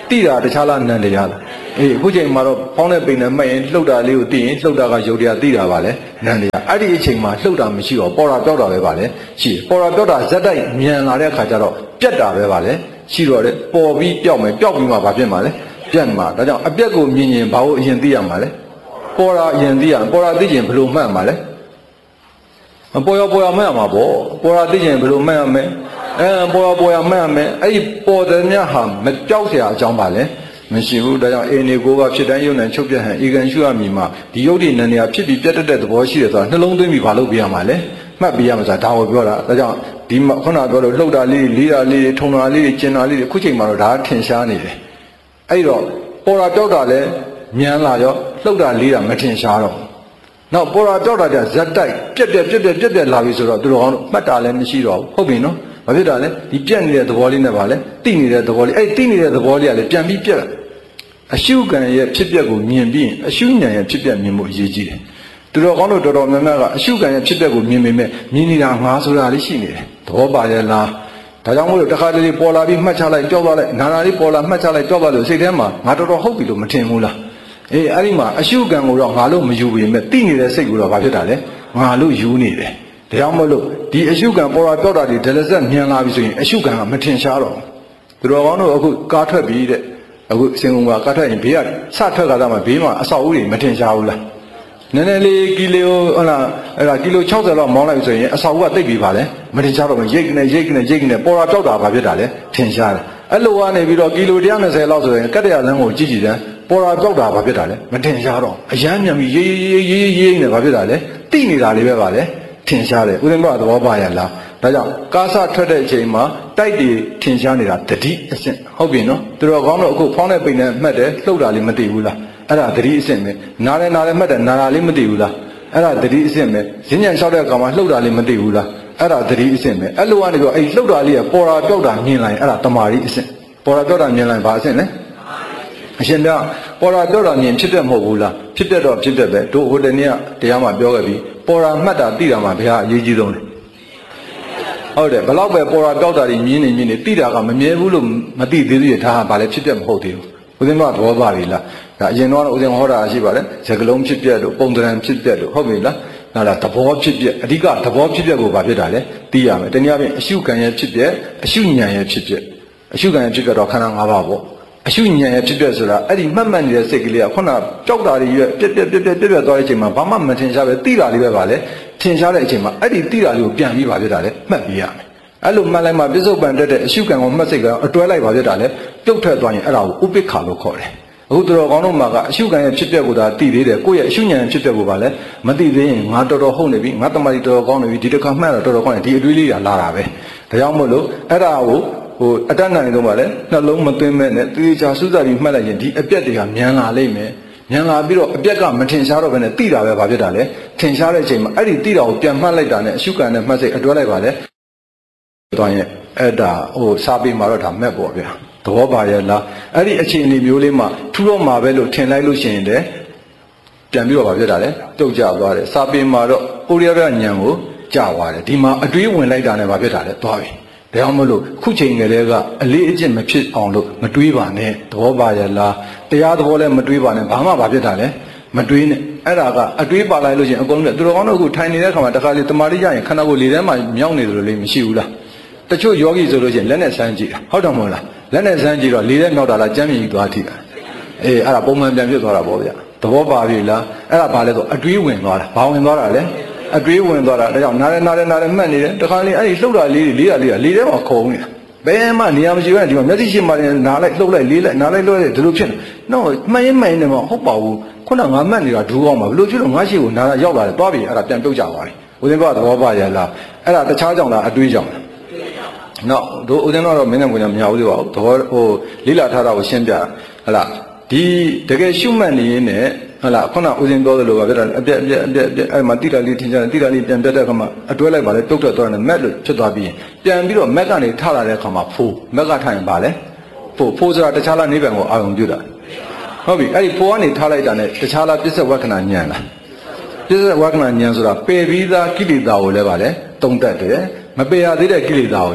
တိတာတခြားလားနံတရားလားအေးအခုချိန်မှာတော့ဖောင်းတဲ့ပိန်နဲ့မှတ်ရင်လှုပ်တာလေးကိုသိရင်လှုပ်တာကရုပ်တရားသိတာပါလေနံတရားအဲ့ဒီအချိန်မှာလှုပ်တာမရှိတော့ပေါ်တာပြောက်တာပဲပါလေရှိပေါ်တာပြောက်တာဇက်တိုက်မြန်လာတဲ့အခါကျတော့ပြက်တာပဲပါလေရှိတော့တယ်ပေါ်ပြီးပြောက်မယ်ပြောက်ပြီးမှဘာဖြစ်မှာလဲပြက်မှာဒါကြောင့်အပြက်ကိုမြင်ရင်ဘာလို့အရင်သိရမှာလဲပေါ်တာအရင်သိရပေါ်တာသိရင်ဘယ်လိုမှတ်မှာလဲပေါ်ရပေါ်ရမှတ်မှာပေါ့ပေါ်တာသိရင်ဘယ်လိုမှတ်ရမလဲအဲပေါ်ရပေါ်ရမှတ်ရမယ်အဲ့ဒီပေါ်တဲ့မြတ်ဟာမပြောက်เสียအကြောင်းပါလေမရှိဘူးဒါကြောင့်အေနေကိုကဖြစ်တိုင်းယုံနဲ့ချုပ်ပြတ်ဟန်ဧကန်ရှုရမည်မှာဒီယုတ်ဒီနန္ဒရာဖြစ်ပြီးပြတ်တက်တဲ့သဘောရှိတယ်ဆိုတာနှလုံးသွင်းပြီးဘာလုပ်ပြရမှာလဲမှတ်ပြရမှာဆိုတာဒါကိုပြောတာဒါကြောင့်ဒီခုနပြောလို့လှုပ်တာလေးလေးတာလေးထုံတာလေးကျင်တာလေးခုချိန်မှာတော့ဒါထင်ရှားနေတယ်အဲ့တော့ပေါ်တာပြောက်တာလည်းမြန်လာရောလှုပ်တာလေးတာမထင်ရှားတော့နောက်ပေါ်တာပြောက်တာကြဇက်တိုက်ပြက်ပြက်ပြက်ပြက်ပြက်ပြက်လာပြီဆိုတော့သူတော်ကောင်းတို့မှတ်တာလည်းမရှိတော့ဘူးဟုတ်ပြီနော်ဘာဖြစ်တာလဲဒီပြက်နေတဲ့သဘောလေးနဲ့ပါလဲတိနေတဲ့သဘောလေးအဲ့တိနေတဲ့သဘောလေးကလည်းပြန်ပြီးပြက်အရှုခံရဲ့ဖြစ်ပျက်ကိုမြင်ပြီးအရှုဉဏ်ရဲ့ဖြစ်ပျက်မြင်ဖို့အရေးကြီးတယ်သူတော်ကောင်းတို့တော်တော်များများကအရှုခံရဲ့ဖြစ်ပျက်ကိုမြင်ပေမဲ့မြင်နေတာငါဆိုတာလေးရှိနေတယ်သဘောပါရဲ့လားဒါကြောင့်မို့လို့တစ်ခါတလေပေါ်လာပြီးမှတ်ချလိုက်ကြောက်သွားလိုက်နာနာလေးပေါ်လာမှတ်ချလိုက်ကြောက်သွားလို့စိတ်ထဲမှာငါတော်တော်ဟုတ်ပြီလို့မထင်ဘူးလားအေးအဲ့ဒီမှာအရှုခံကိုတော့ငါလို့မယူပေမဲ့တိနေတဲ့စိတ်ကိုတော့ဘာဖြစ်တာလဲငါလို့ယူနေတယ်ဒါကြောင့်မို့လို့ဒီအရှုခံပေါ်လာပြောက်တာဒီဒလဆက်မြန်လာပြီဆိုရင်အရှုခံကမထင်ရှားတော့သူတော်ကောင်းတို့အခုကားထွက်ပြီးတဲ့အခုစင်ကုန်ကကားထွက်ရင်ဘေးကစထွက်ကြတာမှဘေးမှာအဆောက်အဦတွေမထင်ရှားဘူးလားနည်းနည်းလေးကီလိုဟုတ်လားအဲ့ဒါကီလို၆၀လောက်မောင်းလိုက်ဆိုရင်အဆောက်အဦကတိတ်ပြီးပါလေမထင်ရှားတော့ဘူးရိတ်ကနေရိတ်ကနေရိတ်ကနေပေါ်လာပြောက်တာဘာဖြစ်တာလဲထင်ရှားတယ်အဲ့လိုကနေပြီးတော့ကီလို၁၂၀လောက်ဆိုရင်ကတ္တရာလမ်းကိုကြည့်ကြည့်တယ်ပေါ်လာပြောက်တာဘာဖြစ်တာလဲမထင်ရှားတော့အရမ်းမြန်ပြီးရေးရေးရေးရေးရေးနေဘာဖြစ်တာလဲတိနေတာလေးပဲပါလေထင်ရှားတယ်ဥဒ္ဓမသဘောပါရလားဒါကြောင့်ကာစထွက်တဲ့အချိန်မှာတိုက်တွေထင်ရှားနေတာတတိအဆင့်ဟုတ်ပြီနော်သူတော်ကောင်းတို့အခုဖောင်းတဲ့ပိန်နဲ့မှတ်တယ်လှုပ်တာလေးမသိဘူးလားအဲ့ဒါတတိအဆင့်ပဲနားလည်းနားလည်းမှတ်တယ်နာတာလေးမသိဘူးလားအဲ့ဒါတတိအဆင့်ပဲဈဉ္ဉံလျှောက်တဲ့အခါမှာလှုပ်တာလေးမသိဘူးလားအဲ့ဒါတတိအဆင့်ပဲအဲ့လိုကနေပြီးအဲ့လှုပ်တာလေးကပေါ်တာပြောက်တာမြင်လိုက်အဲ့ဒါတမာရီအဆင့်ပေါ်တာပြောက်တာမြင်လိုက်ဘာအဆင့်လဲအရှင်ပြပေါ်တာပြောက်တာမြင်ဖြစ်တဲ့မဟုတ်ဘူးလားဖြစ်တဲ့တော့ဖြစ်တဲ့ပဲတို့ဟိုတနေ့ကတရားမှာပြောခဲ့ပြီးပေါ်တာမှတ်တာသိတာမှဘယ်ဟာအရေးကြီးဆုံးလဲဟုတ်တယ်ဘလောက်ပဲပေါ်တာပြောက်တာတွေမြင်နေမြင်နေသိတာကမမြဲဘူးလို့မသိသေးသေးရဒါဟာဘာလဲဖြစ်တဲ့မဟုတ်သေးဘူးဦးဇင်းကသဘောပါပြီလားဒါအရင်တော့ဦးဇင်းဟောတာရှိပါတယ်စကလုံးဖြစ်ပြက်လို့ပုံသဏ္ဍာန်ဖြစ်ပြက်လို့ဟုတ်ပြီလားနားလားသဘောဖြစ်ပြက်အဓိကသဘောဖြစ်ပြက်ကိုဘာဖြစ်တာလဲသိရမယ်တနည်းအားဖြင့်အရှုခံရဲ့ဖြစ်ပြက်အရှုဉဏ်ရဲ့ဖြစ်ပြက်အရှုခံရဲ့ဖြစ်ပြက်တော့ခန္ဓာ၅ပါးပေါ့အရှုဉဏ်ရဲ့ဖြစ်ပြက်ဆိုတာအဲ့ဒီမှတ်မှတ်နေတဲ့စိတ်ကလေးကခုနကြောက်တာတွေရွက်ပြက်ပြက်ပြက်ပြက်ပြက်ပြက်သွားတဲ့အချိန်မှာဘာမှမထင်ရှားပဲသိတာလေးပဲပါလေထင်ရှားတဲ့အချိန်မှာအဲ့ဒီသိတာလေးကိုပြန်ပြီးပါဖြစ်တာလေမှတ်ပြီးရမယ်အဲ့လိုမှတ်လိုက်မှပြစ္ဆုတ်ပံတက်တဲ့အရှုခံကိုမှတ်စိတ်ကအတွဲလိုက်ပါဖြစ်တာလေပြုတ်ထွက်သွားရင်အဲ့ဒါကိုဥပိ္ပခါလို့ခေါ်တယ်အခုသူတော်ကောင်းတို့မှာကအရှုခံရဲ့ဖြစ်ပျက်ကိုသာသိသေးတယ်ကိုယ့်ရဲ့အရှုဉဏ်ရဲ့ဖြစ်ပျက်ကိုပါလေမသိသေးရင်ငါတော်တော်ဟုတ်နေပြီငါတမတိတော်တော်ကောင်းနေပြီဒီတစ်ခါမှတ်တော့တော်တော်ကောင်းနေဒီအတွေးလေးကလာတာပဲဒါကြောင့်မို့လို့အဲ့ဒါကိုဟိုအတတ်နိုင်တော့ပါလေနှလုံးမသွင်းမဲ့နဲ့သေချာစူးစမ်းပြီးမှတ်လိုက်ရင်ဒီအပြက်တွေကမြန်လာလိမ့်မယ်မြန်လာပြီးတော့အပြက်ကမထင်ရှားတော့ဘဲနဲ့သိတာပဲဘာဖြစ်တာလဲထင်ရှားတဲ့အချိန်မှာအဲ့ဒီသိတာကိုပြန်မှတ်လိုက်တာနဲ့အရှုခံနဲ့မှတ်စိတ်အတွဲလိုက်ပါလေသွားရင်အဲ့ဒါဟိုစာပေမှာတော့ဒါမဲ့ပေါ့ဗျာသဘောပါရဲ့လားအဲ့ဒီအခြေအနေမျိုးလေးမှာထူတော့မှာပဲလို့ထင်လိုက်လို့ရှိရင်လည်းပြန်ပြီးတော့ဘာဖြစ်တာလဲတုတ်ကြသွားတယ်စာပေမှာတော့ပုရိယရဉာဏ်ကိုကြာသွားတယ်ဒီမှာအတွေးဝင်လိုက်တာနဲ့ဘာဖြစ်တာလဲသွားပြီဒါကြောင့်မလို့ခုချိန်ကလေးကအလေးအကျင့်မဖြစ်အောင်လို့မတွေးပါနဲ့သဘောပါရဲ့လားတရားသဘောလည်းမတွေးပါနဲ့ဘာမှဘာဖြစ်တာလဲမတွေးနဲ့အဲ့ဒါကအတွေးပါလိုက်လို့ရှိရင်အကုန်လုံးသူတော်ကောင်းတို့အခုထိုင်နေတဲ့ခါမှာတခါလေတမာတိရရင်ခန္ဓာကိုယ်လေထဲမှာမြောက်နေတယ်လို့လေမရှိဘူးလားတချို့ယောဂီဆိုလို့ရှိရင်လက်နဲ့ဆန်းကြည့်တာဟုတ်တယ်မဟုတ်လားလက်နဲ့ဆန်းကြည့်တော့လေထဲမြောက်တာလားကြမ်းမြင်ကြီးသွားထိတာအေးအဲ့ဒါပုံမှန်ပြန်ဖြစ်သွားတာပေါ့ဗျာသဘောပါပြီလားအဲ့ဒါဘာလဲဆိုအတွေးဝင်သွားတာဘာဝင်သွားတာလဲအတွေးဝင်သွားတာဒါကြောင့်နားရဲနားရဲနားရဲမှတ်နေတယ်တခါလေအဲ့ဒီလှုပ်တာလေးတွေလေးတာလေးတာလေထဲမှာခုံနေတာဘယ်မှနေရာမရှိဘဲဒီမှာမျက်စိရှိမှလည်းနားလိုက်လှုပ်လိုက်လေးလိုက်နားလိုက်လှုပ်လိုက်ဒီလိုဖြစ်နေတော့မှန်ရင်မှန်နေမှာဟုတ်ပါဘူးခုနငါမှတ်နေတာဒူးကောင်းမှာဘယ်လိုဖြစ်လို့ငါရှိကိုနားရောက်လာတယ်သွားပြီအဲ့ဒါပြန်ပြုတ်ကြသွားပြီဦးဇင်းကသဘောပါရလားအဲ့ဒါတခြားကြောင့်လားအတွေးကြောင့်လားနော်တို့ဦးဇင်းတော့မင်းနဲ့ဘုရားမရဘူးသေးပါဘူးသဘောဟိုလိလာထားတာကိုရှင်းပြဟလာဒီတကယ်ရှုမှတ်နေရင်လည်းဟလာခုနဦးဇင်းပြောသလိုပါပြတာအပြက်အပြက်အပြက်အပြက်အဲ့မှာတိတာလေးထင်ကြတယ်တိတာလေးပြန်ပြတ်တဲ့အခါမှာအတွဲလိုက်ပါလေတုတ်ထွက်သွားတယ်မက်လို့ဖြစ်သွားပြီးရင်ပြန်ပြီးတော့မက်ကနေထလာတဲ့အခါမှာဖိုးမက်ကထိုင်ပါလေဖိုးဖိုးဆိုတာတခြားလားနိဗ္ဗာန်ကိုအာရုံပြုတာဟုတ်ပြီအဲ့ဒီဖိုးကနေထားလိုက်တာနဲ့တခြားလားပစ္စဝက္ခဏာဉာဏ်လားပစ္စဝက္ခဏာဉာဏ်ဆိုတာပယ်ပြီးသားကိလေသာကိုလည်းပါလေတုံတက်တယ်မပယ်ရသေးတဲ့ကိလေသာကိုလည်း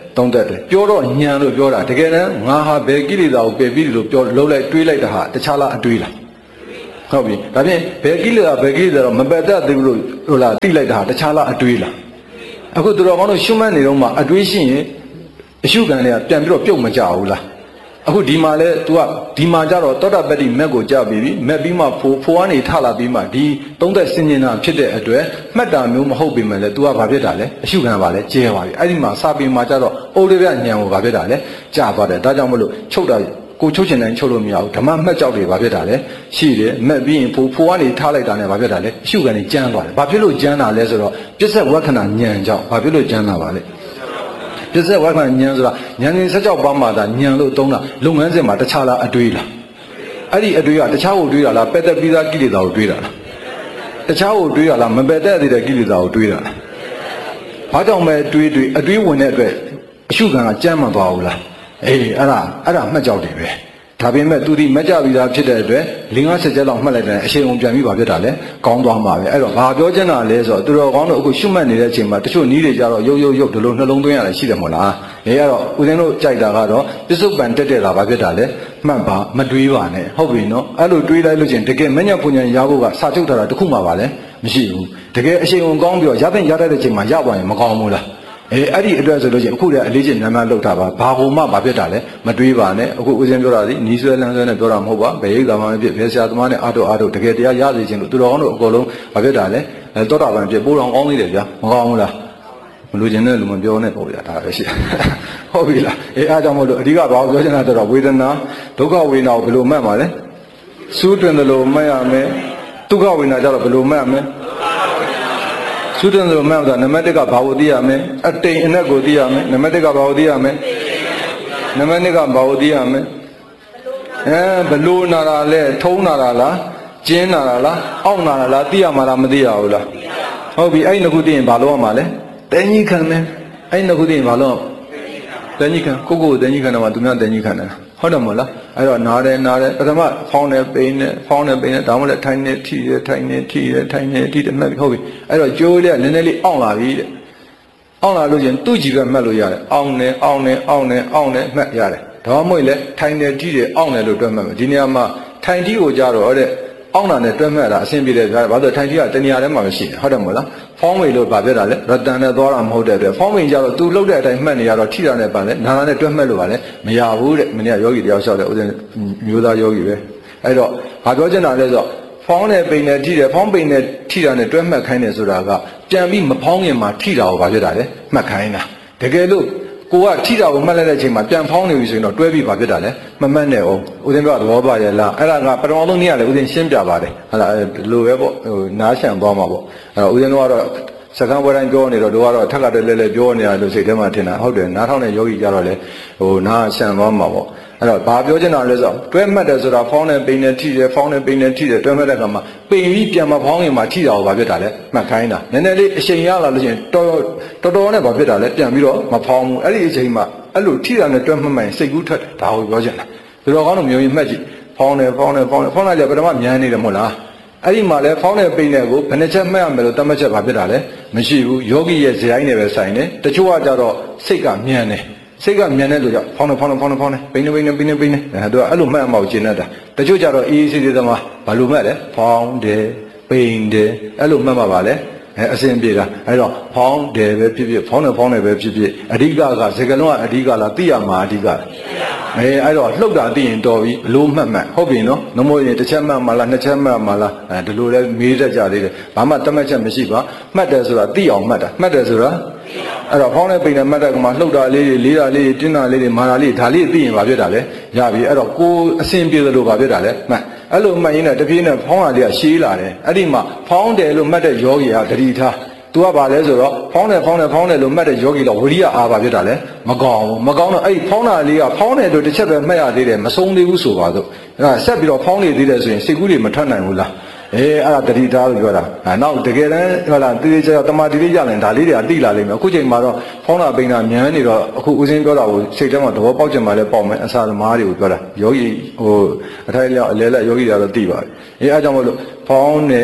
သုံးသက်တယ်ပြောတော့ညံလို့ပြောတာတကယ်တမ်းငါဟာဘယ်ကိလေသာကိုပယ်ပြီးလို့ပြောလှုပ်လိုက်တွေးလိုက်တာဟာတခြားလားအတွေးလားဟုတ်ပြီဒါဖြင့်ဘယ်ကိလေသာဘယ်ကိလေသာတော့မပယ်တတ်သေးဘူးလို့ဟိုလားတိလိုက်တာဟာတခြားလားအတွေးလားအခုသူတော်ကောင်းတို့ရှုမှတ်နေတော့မှအတွေးရှိရင်အရှုခံတွေကပြန်ပြီးတော့ပြုတ်မကြဘူးလားအခုဒီမှာလဲ तू ကဒီမှာကြတော့သောတာပတ္တိမက်ကိုကြပြီးပြီမက်ပြီးမှဖိုးဖိုးကနေထလာပြီးမှဒီသုံးသက်စင်ញင်တာဖြစ်တဲ့အတွက်မှတ်တာမျိုးမဟုတ်ပေမဲ့လဲ तू ကဘာဖြစ်တာလဲအရှုခံပါလဲကျဲပါပြီအဲ့ဒီမှာစာပေမှာကြတော့ဩရပြညံကိုဘာဖြစ်တာလဲကြာသွားတယ်ဒါကြောင့်မလို့ချုပ်တာကိုချုပ်ချင်တိုင်းချုပ်လို့မရဘူးဓမ္မမှတ်ကြောက်တွေဘာဖြစ်တာလဲရှိတယ်မက်ပြီးရင်ဖိုးဖိုးကနေထားလိုက်တာနဲ့ဘာဖြစ်တာလဲအရှုခံနေကျန်းသွားတယ်ဘာဖြစ်လို့ကျန်းတာလဲဆိုတော့ပြစ္ဆက်ဝက္ခဏညံကြောင့်ဘာဖြစ်လို့ကျန်းတာပါလဲပြစ္ဆက်ဝက္ခဏညံဆိုတာဉာဏ်ရှင်ဆက်ကြောက်ပါမှသာညံလို့သုံးတာလုပ်ငန်းစဉ်မှာတခြားလားအတွေးလားအဲ့ဒီအတွေးကတခြားကိုတွေးတာလားပက်သက်ပြီးသားကိလေသာကိုတွေးတာလားတခြားကိုတွေးတာလားမပက်သက်သေးတဲ့ကိလေသာကိုတွေးတာလားဘာကြောင့်ပဲတွေးတွေးအတွေးဝင်တဲ့အတွက်အရှုခံကကြမ်းမှန်သွားဘူးလားအေးအဲ့ဒါအဲ့ဒါမှတ်ကြောက်တယ်ပဲဒါပေမဲ့သူဒီမကြပြီးသားဖြစ်တဲ့အတွက်လင်းကားဆက်ချက်လောက်မှတ်လိုက်တဲ့အရှိန်ုံပြန်ပြီးပါဖြစ်တာလေကောင်းသွားမှာပဲအဲ့တော့ဘာပြောချင်တာလဲဆိုတော့သူတော်ကောင်းတို့အခုရှုမှတ်နေတဲ့အချိန်မှာတချို့နီးတွေကြတော့ရုပ်ရုပ်ရုပ်ဒီလိုနှလုံးသွင်းရတယ်ရှိတယ်မဟုတ်လားအေးအဲ့တော့ဦးဇင်းတို့ကြိုက်တာကတော့ပစ္စုပန်တက်တဲ့တာဘာဖြစ်တာလဲမှတ်ပါမတွေးပါနဲ့ဟုတ်ပြီနော်အဲ့လိုတွေးလိုက်လို့ချင်းတကယ်မညံ့ပူညံ့ရဖို့ကစာချုပ်ထားတာတခုမှပါလဲမရှိဘူးတကယ်အရှိန်ုံကောင်းပြီးတော့ရတဲ့ရတဲ့ချိန်မှာရသွားရင်မကောင်းဘူးလားအေးအဲ့ဒီအတွက်ဆိုလို့ချင်းအခုတည်းအလေးချင်းနာမလောက်တာပါဘာကိုမှဘာဖြစ်တာလဲမတွေးပါနဲ့အခုဦးဇင်းပြောတာဒီနီးဆွဲလန်းဆွဲနဲ့ပြောတာမဟုတ်ပါဘယ်ရိပ်သာမှမဖြစ်ဘယ်ဆရာသမားနဲ့အာတုအာတုတကယ်တရားရစေခြင်းလို့သူတော်ကောင်းတို့အကုန်လုံးဘာဖြစ်တာလဲအဲတောတာပန်ဖြစ်ပိုးတော်ကောင်းသေးတယ်ဗျာမကောင်းဘူးလားမလို့ခြင်းနဲ့လူမပြောနဲ့ပေါ့ဗျာဒါပဲရှိဟုတ်ပြီလားအေးအားကြောင့်မို့လို့အဓိကဘာပြောချင်တာတော့ဝေဒနာဒုက္ခဝေဒနာကိုဘယ်လိုမှတ်မှာလဲစူးတွင်တယ်လို့မှတ်ရမယ်ဒုက္ခဝေဒနာကြတော့ဘယ်လိုမှတ်ရမလဲသုတ္တန်ဆိုမှတ်တာနံပါတ်တစ်ကဘာကိုသိရမလဲအတိမ်အနက်ကိုသိရမယ်နံပါတ်တစ်ကဘာကိုသိရမလဲနံပါတ်နှစ်ကဘာကိုသိရမလဲအဲဘလို့နာတာလဲထုံးနာတာလားကျင်းနာတာလားအောက်နာတာလားသိရမှာလားမသိရဘူးလားဟုတ်ပြီအဲ့ဒီနှစ်ခုသိရင်ဘာလုပ်ရမှာလဲတဲကြီးခံမယ်အဲ့ဒီနှစ်ခုသိရင်ဘာလုပ်တဲကြီးခံကိုကိုတဲကြီးခံတယ်မှာသူများတဲကြီးခံတယ်ဟုတ်တယ်မဟုတ်လားအဲ့တော့နားတယ်နားတယ်ပထမဖောင်းတယ်ပိန်တယ်ဖောင်းတယ်ပိန်တယ်ဒါမှမဟုတ်ထိုင်နေထိတယ်ထိုင်နေထိတယ်ထိုင်နေထိတယ်မှတ်ပြီဟုတ်ပြီအဲ့တော့ကြိုးလေးကနည်းနည်းလေးအောင့်လာပြီတဲ့အောင့်လာလို့ချင်းသူ့ကြည့်ပဲမှတ်လို့ရတယ်အောင့်နေအောင့်နေအောင့်နေအောင့်နေမှတ်ရတယ်ဒါမှမဟုတ်လေထိုင်နေထိတယ်အောင့်နေလို့တွက်မှတ်မယ်ဒီနေရာမှာထိုင်ထိကိုကြတော့တဲ့အောင့်တာနဲ့တွက်မှတ်တာအဆင်ပြေတယ်ဗျာဘာလို့ထိုင်ထိကတနေရာထဲမှာမရှိတယ်ဟုတ်တယ်မဟုတ်လားဖောင်းမိလို့ဗာပြတာလေရတန်နဲ့သွားတာမဟုတ်တဲ့အတွက်ဖောင်းမိကြတော့ तू လှုပ်တဲ့အတိုင်းမှတ်နေရတော့ထိတာနဲ့ပန်လေနာနာနဲ့တွက်မှတ်လို့ပါလေမရဘူးတဲ့မင်းကယောဂီတယောက်လျှောက်တယ်ဥစဉ်မျိုးသားယောဂီပဲအဲ့တော့ဘာပြောချင်တာလဲဆိုတော့ဖောင်းနဲ့ပိန်နဲ့ထိတယ်ဖောင်းပိန်နဲ့ထိတာနဲ့တွက်မှတ်ခိုင်းတယ်ဆိုတာကပြန်ပြီးမဖောင်းခင်မှာထိတာကိုဗာပြတာလေမှတ်ခိုင်းတာတကယ်လို့ကိုကထိတာကိုမှတ်လိုက်တဲ့အချိန်မှာပြန်ဖောင်းနေပြီဆိုရင်တော့တွဲပြီးဗာပြတာလေမမှတ်နဲ့အောင်ဥစဉ်ပြောသဘောပါရဲ့လားအဲ့ဒါကပထမဆုံးနေ့ကလည်းဥစဉ်ရှင်းပြပါတယ်ဟာလားဒီလိုပဲပေါ့ဟိုနားရှံသွားမှာပေါ့အဲ့တော့ဥစဉ်တို့ကတော့စကားပွဲတိုင်းပြောနေတော့တို့ကတော့ထက်ကတည်းလဲလဲပြောနေရလို့စိတ်ထဲမှာထင်တာဟုတ်တယ်နားထောင်တဲ့ယောဂီကြတော့လေဟိုနားရှံသွားမှာပေါ့အဲ့တော့ဘာပြောချင်တာလဲဆိုတော့တွဲမှတ်တယ်ဆိုတာဖောင်းနဲ့ပိန်နဲ့ထိတယ်ဖောင်းနဲ့ပိန်နဲ့ထိတယ်တွဲမှတ်တဲ့အခါမှာပိန်ပြီးပြန်မဖောင်းရင်မှထိတာကိုဘာဖြစ်တာလဲမှတ်ခိုင်းတာနည်းနည်းလေးအချိန်ရလာလို့ရှိရင်တော်တော်တော်နဲ့ဘာဖြစ်တာလဲပြန်ပြီးတော့မဖောင်းဘူးအဲ့ဒီအချိန်မှာအဲ့လိုထိတာနဲ့တွဲမှတ်မှရင်စိတ်ကူးထွက်တယ်ဒါကိုပြောချင်တာသူတော်ကောင်းတို့မျိုးရင်မှတ်ကြည့်ဖောင်းတယ်ဖောင်းတယ်ဖောင်းတယ်ဖောင်းလိုက်လေပထမမြန်နေတယ်မဟုတ်လားအဲ့ဒီမှာလဲဖောင်းတဲ့ပိန်တဲ့ကိုဘယ်နှချက်မှတ်ရမယ်လို့တတ်မှတ်ချက်ဘာဖြစ်တာလဲမရှိဘူးယောဂီရဲ့ဇယိုင်းနဲ့ပဲဆိုင်တယ်တချို့ကကြတော့စိတ်ကမြန်တယ်စိတ်ကမြန်တဲ့လူကြောင့်ဖောင်းတယ်ဖောင်းတယ်ဖောင်းတယ်ဖောင်းတယ်ပိန်နေပိန်နေပိန်နေပိန်နေအဲသူကအဲ့လိုမှတ်အောင်ကျင်တတ်တာတချို့ကြတော့အေးအေးဆေးဆေးသမားဘာလို့မှတ်လဲဖောင်းတယ်ပိန်တယ်အဲ့လိုမှတ်မှာပါလဲအဲအစဉ်ပြေတာအဲ့တော့ဖောင်းတယ်ပဲဖြစ်ဖြစ်ဖောင်းတယ်ဖောင်းတယ်ပဲဖြစ်ဖြစ်အဓိကကစကလုံးကအဓိကလားသိရမှာအဓိကအဲအဲ့တော့လှုပ်တာသိရင်တော်ပြီဘလို့မှတ်မှတ်ဟုတ်ပြီနော်နှမိုးရင်တစ်ချက်မှတ်မှလားနှစ်ချက်မှတ်မှလားအဲဒီလိုလဲမေးတတ်ကြသေးတယ်ဘာမှတတ်မှတ်ချက်မရှိပါမှတ်တယ်ဆိုတာသိအောင်မှတ်တာမှတ်တယ်ဆိုတာအဲ့တော့ဖောင်းတဲ့ပိန်နဲ့မှတ်တဲ့ကမှလှုပ်တာလေးတွေလေးတာလေးတွေတင်းတာလေးတွေမာတာလေးဒါလေးသိရင်ဘာဖြစ်တာလဲရပြီအဲ့တော့ကိုအစဉ်ပြေသလိုဘာဖြစ်တာလဲမှတ်အဲ့လိုမှတ်ရင်းနဲ့တပြေးနဲ့ဖောင်းတာလေးကရှည်လာတယ်အဲ့ဒီမှာဖောင်းတယ်လို့မှတ်တဲ့ယောဂီကတတိထားतू ကဘာလဲဆိုတော့ဖောင်းတယ်ဖောင်းတယ်ဖောင်းတယ်လို့မှတ်တဲ့ယောဂီတော့ဝိရိယအားပါဖြစ်တာလဲမကောင်းဘူးမကောင်းတော့အဲ့ဒီဖောင်းတာလေးကဖောင်းတယ်လို့တစ်ချက်ပဲမှတ်ရသေးတယ်မဆုံးသေးဘူးဆိုပါတော့အဲ့ဒါဆက်ပြီးတော့ဖောင်းနေသေးတယ်ဆိုရင်စိတ်ကူးတွေမထွက်နိုင်ဘူးလားအေးအဲ့ဒါတတိထားလို့ပြောတာအဲနောက်တကယ်တမ်းဟောလားတိတိကျကျတမာတိလေးရရင်ဒါလေးတွေကတိလာလိမ့်မယ်အခုချိန်မှာတော့ဖောင်းတာပိန်တာမြန်နေတော့အခုဦးစင်းပြောတာကိုစိတ်ထဲမှာသဘောပေါက်ကြမှာလဲပေါက်မယ်အစာသမားတွေကိုပြောတာယောဂီဟိုအထိုက်လျောက်အလဲလက်ယောဂီတွေကတော့သိပါပြီအေးအဲကြောင့်မလို့ဖောင်းတယ်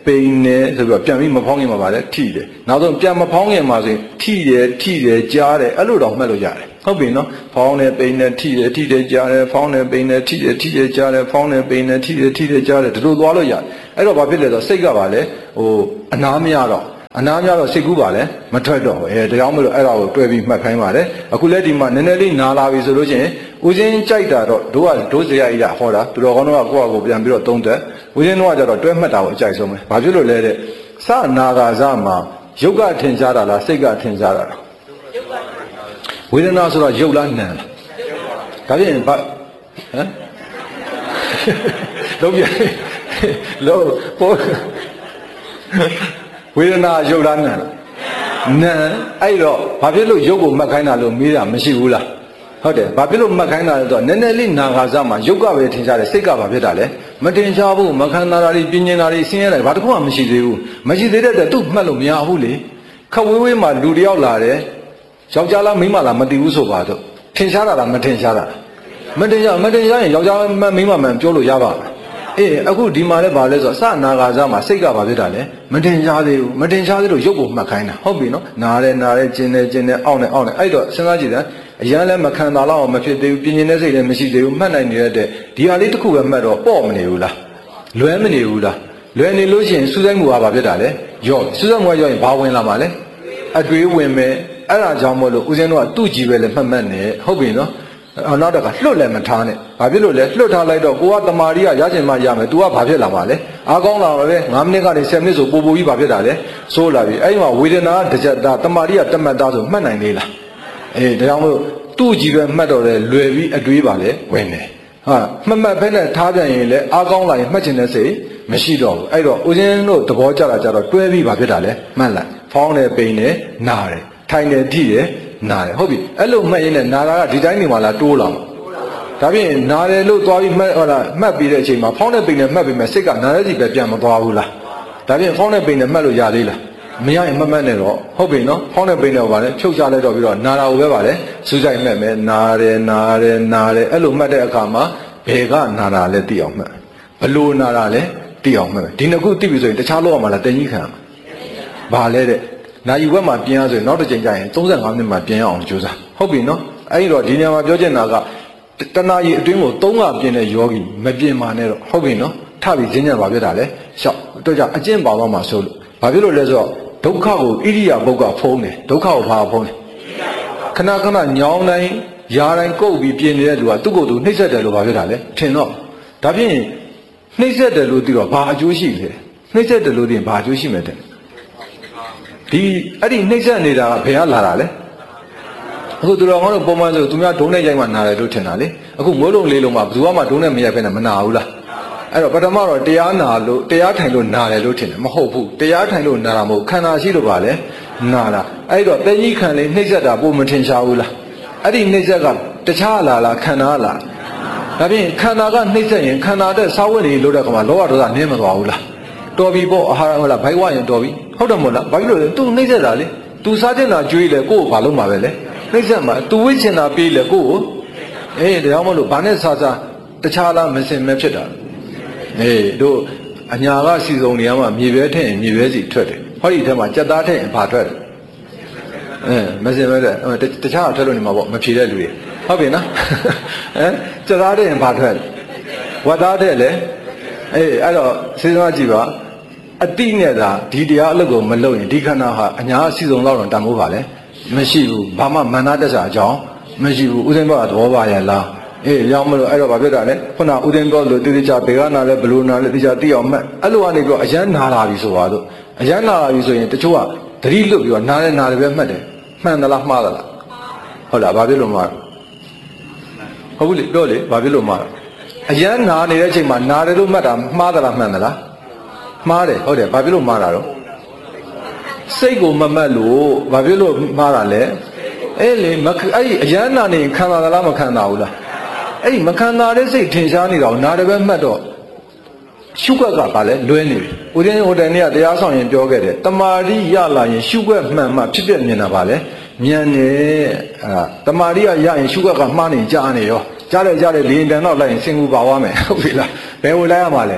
ပိန်နေဆိုပြီးတော့ပြန်ပြီးမဖောင်းခင်မှာပါလေထိတယ်နောက်ဆုံးပြန်မဖောင်းခင်မှာဆိုရင်ထိတယ်ထိတယ်ကြားတယ်အဲ့လိုတော့မှတ်လို့ရတယ်ဟုတ်ပြီနော်ဖောင်းတယ်ပိန်တယ်ထိတယ်ထိတယ်ကြားတယ်ဖောင်းတယ်ပိန်တယ်ထိတယ်ထိတယ်ကြားတယ်ဖောင်းတယ်ပိန်တယ်ထိတယ်ထိတယ်ကြားတယ်ဒီလိုသွားလို့ရတယ်အဲ့တော့ဘာဖြစ်လဲဆိုတော့စိတ်ကပါလေဟိုအနာမရတော့အနာများတော့စိတ်ကူးပါလေမထွက်တော့အဲဒါကြောင့်မလို့အဲ့ဒါကိုတွဲပြီးမှတ်ခိုင်းပါတယ်အခုလက်ဒီမှာနည်းနည်းလေးနာလာပြီဆိုလို့ချင်းဦးစင်းကြိုက်တာတော့တို့ကဒိုးစရာကြီးကဟောတာသူတော်ကောင်းတို့ကကိုယ့်အကိုပြန်ပြီးတော့သုံးသက်ဦးစင်းတို့ကကြတော့တွဲမှတ်တာကိုအကြိုက်ဆုံးပဲဘာဖြစ်လို့လဲတဲ့စနာဂါဇမှာယုတ်ကထင်ရှားတာလားစိတ်ကထင်ရှားတာလားဝေဒနာဆိုတော့ယုတ်လားနံလားဒါဖြင့်ဘာဟမ်လုံးပြလုံးဟောဝေဒနာယုတ်လားနံနံအဲ့တော့ဘာဖြစ်လို့ယုတ်ကိုမှတ်ခိုင်းတာလို့မေးတာမရှိဘူးလားဟုတ်တယ်ဘာဖြစ်လို့မှတ်ခိုင်းတာလဲဆိုတော့နည်းနည်းလေးနာဂါဇမှာယုတ်ကပဲထင်ရှားတယ်စိတ်ကဘာဖြစ်တာလဲမတင်ရှားဘူးမခံနာတာတွေပြင်းနေတာတွေဆင်းရဲတယ်ဘာတစ်ခုမှမရှိသေးဘူးမရှိသေးတဲ့အတွက်သူ့မှတ်လို့မရဘူးလေခဝေးဝေးမှာလူတယောက်လာတယ်ယောက်ျားလားမိန်းမလားမသိဘူးဆိုပါတော့ထင်ရှားတာလားမထင်ရှားတာမတင်ရှားမတင်ရှားရင်ယောက်ျားမမိန်းမမှန်ပြောလို့ရပါ့မလားအေးအခုဒီမှာလည်းဗာလဲဆိုတော့စနာဂါဇမှာစိတ်ကဘာဖြစ်တာလဲမတင်ရှားသေးဘူးမတင်ရှားသေးလို့ရုပ်ကိုမှတ်ခိုင်းတာဟုတ်ပြီနော်နားတယ်နားတယ်ကျင်တယ်ကျင်တယ်အောင့်တယ်အောင့်တယ်အဲ့တော့စဉ်းစားကြည့်တယ်အရန်လည်းမခံတာတော့မဖြစ်သေးဘူးပြင်းပြင်းတဲ့စိတ်လည်းမရှိသေးဘူးမှတ်နိုင်နေတဲ့ဒီဟာလေးတစ်ခုပဲမှတ်တော့ပေါ့မနေဘူးလားလွဲမနေဘူးလားလွယ်နေလို့ရှိရင်စူးစိုက်မှုကဘာဖြစ်တာလဲရော့စူးစိုက်မှုကရော့ရင်ဘာဝင်လာမှာလဲအတွေးဝင်မယ်အဲ့ဒါကြောင့်မို့လို့ဦးဇင်းတို့ကသူ့ကြည့်ပဲလည်းမှတ်မှတ်နေဟုတ်ပြီနော်နောက်တော့ကလွတ်လည်းမထားနဲ့ဘာဖြစ်လို့လဲလွတ်ထားလိုက်တော့ကိုကတမာရီကရချင်မှရမယ် तू ကဘာဖြစ်လာမှာလဲအားကောင်းလာပါပဲ၅မိနစ်ကနေဆယ်မိနစ်ဆိုပိုပိုကြီးဘာဖြစ်တာလဲဆိုးလာပြီအဲ့ဒီမှာဝေဒနာကတစ်ချက်သားတမာရီကတမတ်သားဆိုမှတ်နိုင်သေးလားအေးဒါကြောင့်မို့သူ့ကြည့်ပဲမှတ်တော့လေလွယ်ပြီးအတွေးပါလေဝင်တယ်ဟာမှတ်မှတ်ဖက်နဲ့ထားပြန်ရင်လည်းအားကောင်းလာရင်မှတ်ချင်တဲ့စိတ်မရှိတော့ဘူးအဲ့တော့ဦးဇင်းတို့သဘောကျတာကြတော့တွဲပြီးဘာဖြစ်တာလဲမှတ်လိုက်ဖောင်းတယ်ပိန်တယ်နာတယ်ထိုင်တယ်ထိတယ်နာတယ်ဟုတ်ပြီအဲ့လိုမှတ်ရင်းနဲ့နာတာကဒီတိုင်းနေမှာလားတိုးလာမှာဒါဖြင့်နာတယ်လို့သွားပြီးမှတ်ဟောလားမှတ်ပြီးတဲ့အချိန်မှာဖောင်းတဲ့ပိန်နဲ့မှတ်ပြီးမှစိတ်ကနာတဲ့စီပဲပြန်မသွားဘူးလားဒါဖြင့်ဖောင်းတဲ့ပိန်နဲ့မှတ်လို့ရသေးလားမရရင်မမှတ်နဲ့တော့ဟုတ်ပြီနော်ဖောင်းတဲ့ပိန်နဲ့ပါလေဖြုတ်ချလိုက်တော့ပြီးတော့နာတာကိုပဲပါလေစူးစိုက်မှတ်မယ်နာတယ်နာတယ်နာတယ်အဲ့လိုမှတ်တဲ့အခါမှာဘယ်ကနာတာလဲသိအောင်မှတ်ဘလို့နာတာလဲသိအောင်မှတ်ဒီနှစ်ခုသိပြီဆိုရင်တခြားလို့ရမှာလားတင်ကြီးခံဘာလဲတဲ့နာယူဘက်မှာပြင်ရဆိုရင်နောက်တစ်ချိန်ကျရင်သုံးဆယ်ငါးမိနစ်မှာပြင်ရအောင်ကြိုးစားဟုတ်ပြီနော်အဲ့ဒီတော့ဒီနေရာမှာပြောချင်တာကတဏှာကြီးအတွင်းကိုသုံးကပြင်တဲ့ယောဂီမပြင်ပါနဲ့တော့ဟုတ်ပြီနော်ထပြီးဈဉ္ညာဘာဖြစ်တာလဲရှောက်တို့ကြောင့်အကျင့်ပါသွားမှာဆိုလို့ဘာဖြစ်လို့လဲဆိုတော့ဒုက္ခကိုဣရိယာပုတ်ကဖုံးတယ်ဒုက္ခကိုဘာဖုံးလဲခဏခဏညောင်းတိုင်းယာတိုင်းကုတ်ပြီးပြင်နေတဲ့လူကသူ့ကိုယ်သူနှိမ့်ဆက်တယ်လို့ဘာဖြစ်တာလဲထင်တော့ဒါဖြင့်နှိမ့်ဆက်တယ်လို့သိတော့ဘာအကျိုးရှိလဲနှိမ့်ဆက်တယ်လို့သိရင်ဘာအကျိုးရှိမယ်တဲ့ဒီအဲ့ဒီနှိမ့်ဆက်နေတာကဘယ်ကလာတာလဲအခုသူတော်ကောင်းတို့ပုံမှန်ဆိုသူများဒုံးနဲ့ရိုက်မှနာတယ်လို့ထင်တာလေအခုမိုးလုံးလေးလုံးမှာဘယ်သူမှဒုံးနဲ့မရိုက်ဖဲနဲ့မနာဘူးလားအဲ့တော့ပထမတော့တရားနာလို့တရားထိုင်လို့နာတယ်လို့ထင်တယ်မဟုတ်ဘူးတရားထိုင်လို့နာတာမဟုတ်ခန္ဓာရှိလို့ပါလေနာတာအဲ့တော့တဲကြီးခံလေးနှိမ့်ဆက်တာပုံမထင်ရှားဘူးလားအဲ့ဒီနှိမ့်ဆက်ကတခြားလားလားခန္ဓာလားဒါဖြင့်ခန္ဓာကနှိမ့်ဆက်ရင်ခန္ဓာတဲ့စာဝတ်တွေလို့တဲ့ကောင်ကလောဘဒေါသနင်းမသွားဘူးလားတော်ပြီပေါ့အာဟာရဟုတ်လားဘိုက်ဝရင်တော်ပြီဟုတ်တယ်မို့လားဘာဖြစ်လို့လဲ तू နှိမ့်ဆက်တာလေ तू စားတင်တာကြွေးလေကိုယ့်ကိုဘာလုပ်မှာပဲလေနှိမ့်ဆက်မှာ तू ဝိချင်တာပြေးလေကိုယ့်ကိုအေးဒါကြောင့်မလို့ဘာနဲ့စားစားတခြားလားမစင်မဲဖြစ်တာအေးတို့အညာကစီစုံနေရမှာမြေပဲထည့်ရင်မြေပဲစီထွက်တယ်ဟောဒီထဲမှာကြက်သားထည့်ရင်ဘာထွက်တယ်အဲမစင်မဲတဲ့တခြားထွက်လို့နေမှာပေါ့မဖြေတဲ့လူတွေဟုတ်ပြီနော်ဟမ်ကြက်သားထည့်ရင်ဘာထွက်တယ်ဝက်သားထည့်လေအေးအဲ့တော့စဉ်းစားကြည့်ပါအတိနဲ့သာဒီတရားအလုပ်ကိုမလုပ်ရင်ဒီခန္ဓာဟာအညာအစီစုံလောက်တော့တန်ဖိုးပါလေမရှိဘူးဘာမှမန္တတက်စာအကြောင်းမရှိဘူးဥစဉ်ဘကသဘောပါရဲ့လားအေးရောက်မလို့အဲ့တော့ဘာဖြစ်တာလဲခုနဥစဉ်ဘောလို့တိတိကျဘေကနာလဲဘလို့နာလဲတိကျသိအောင်မှတ်အဲ့လိုကနေပြီးတော့အရန်နာလာပြီဆိုပါတော့အရန်နာလာပြီဆိုရင်တချို့ကသတိလွတ်ပြီးတော့နားလဲနားတယ်ပဲမှတ်တယ်မှန်သလားမှားသလားဟုတ်လားဘာဖြစ်လို့မှားဟုတ်ဘူးလေပြောလေဘာဖြစ်လို့မှားအရန်နာနေတဲ့အချိန်မှာနာတယ်လို့မှတ်တာမှားသလားမှန်သလားမှားတယ်ဟုတ်တယ်ဘာဖြစ်လို့မှားတာတော့စိတ်ကိုမမှတ်လို့ဘာဖြစ်လို့မှားတာလဲအဲ့လေအဲ့ဒီအရန်နာနေခံတာလားမခံတာဘူးလားအဲ့ဒီမခံတာတဲ့စိတ်ထင်ရှားနေတော့နာတယ်ပဲမှတ်တော့ရှုွက်ကကလည်းလွဲနေပြီဦးဇင်းဟိုတန်နေ့ကတရားဆောင်ရင်ပြောခဲ့တယ်တမာရီရလာရင်ရှုွက်မှန်မှဖြစ်ဖြစ်မြင်တာပါလေမြန်နေအာတမာရီရရရင်ရှုွက်ကမှားနေကြားနေရောကြားတယ်ကြားတယ်လေရင်တန်တော့လိုက်ရင်စင်ကူပါသွားမယ်ဟုတ်ပြီလားဘယ်ဝင်လိုက်ရမှာလဲ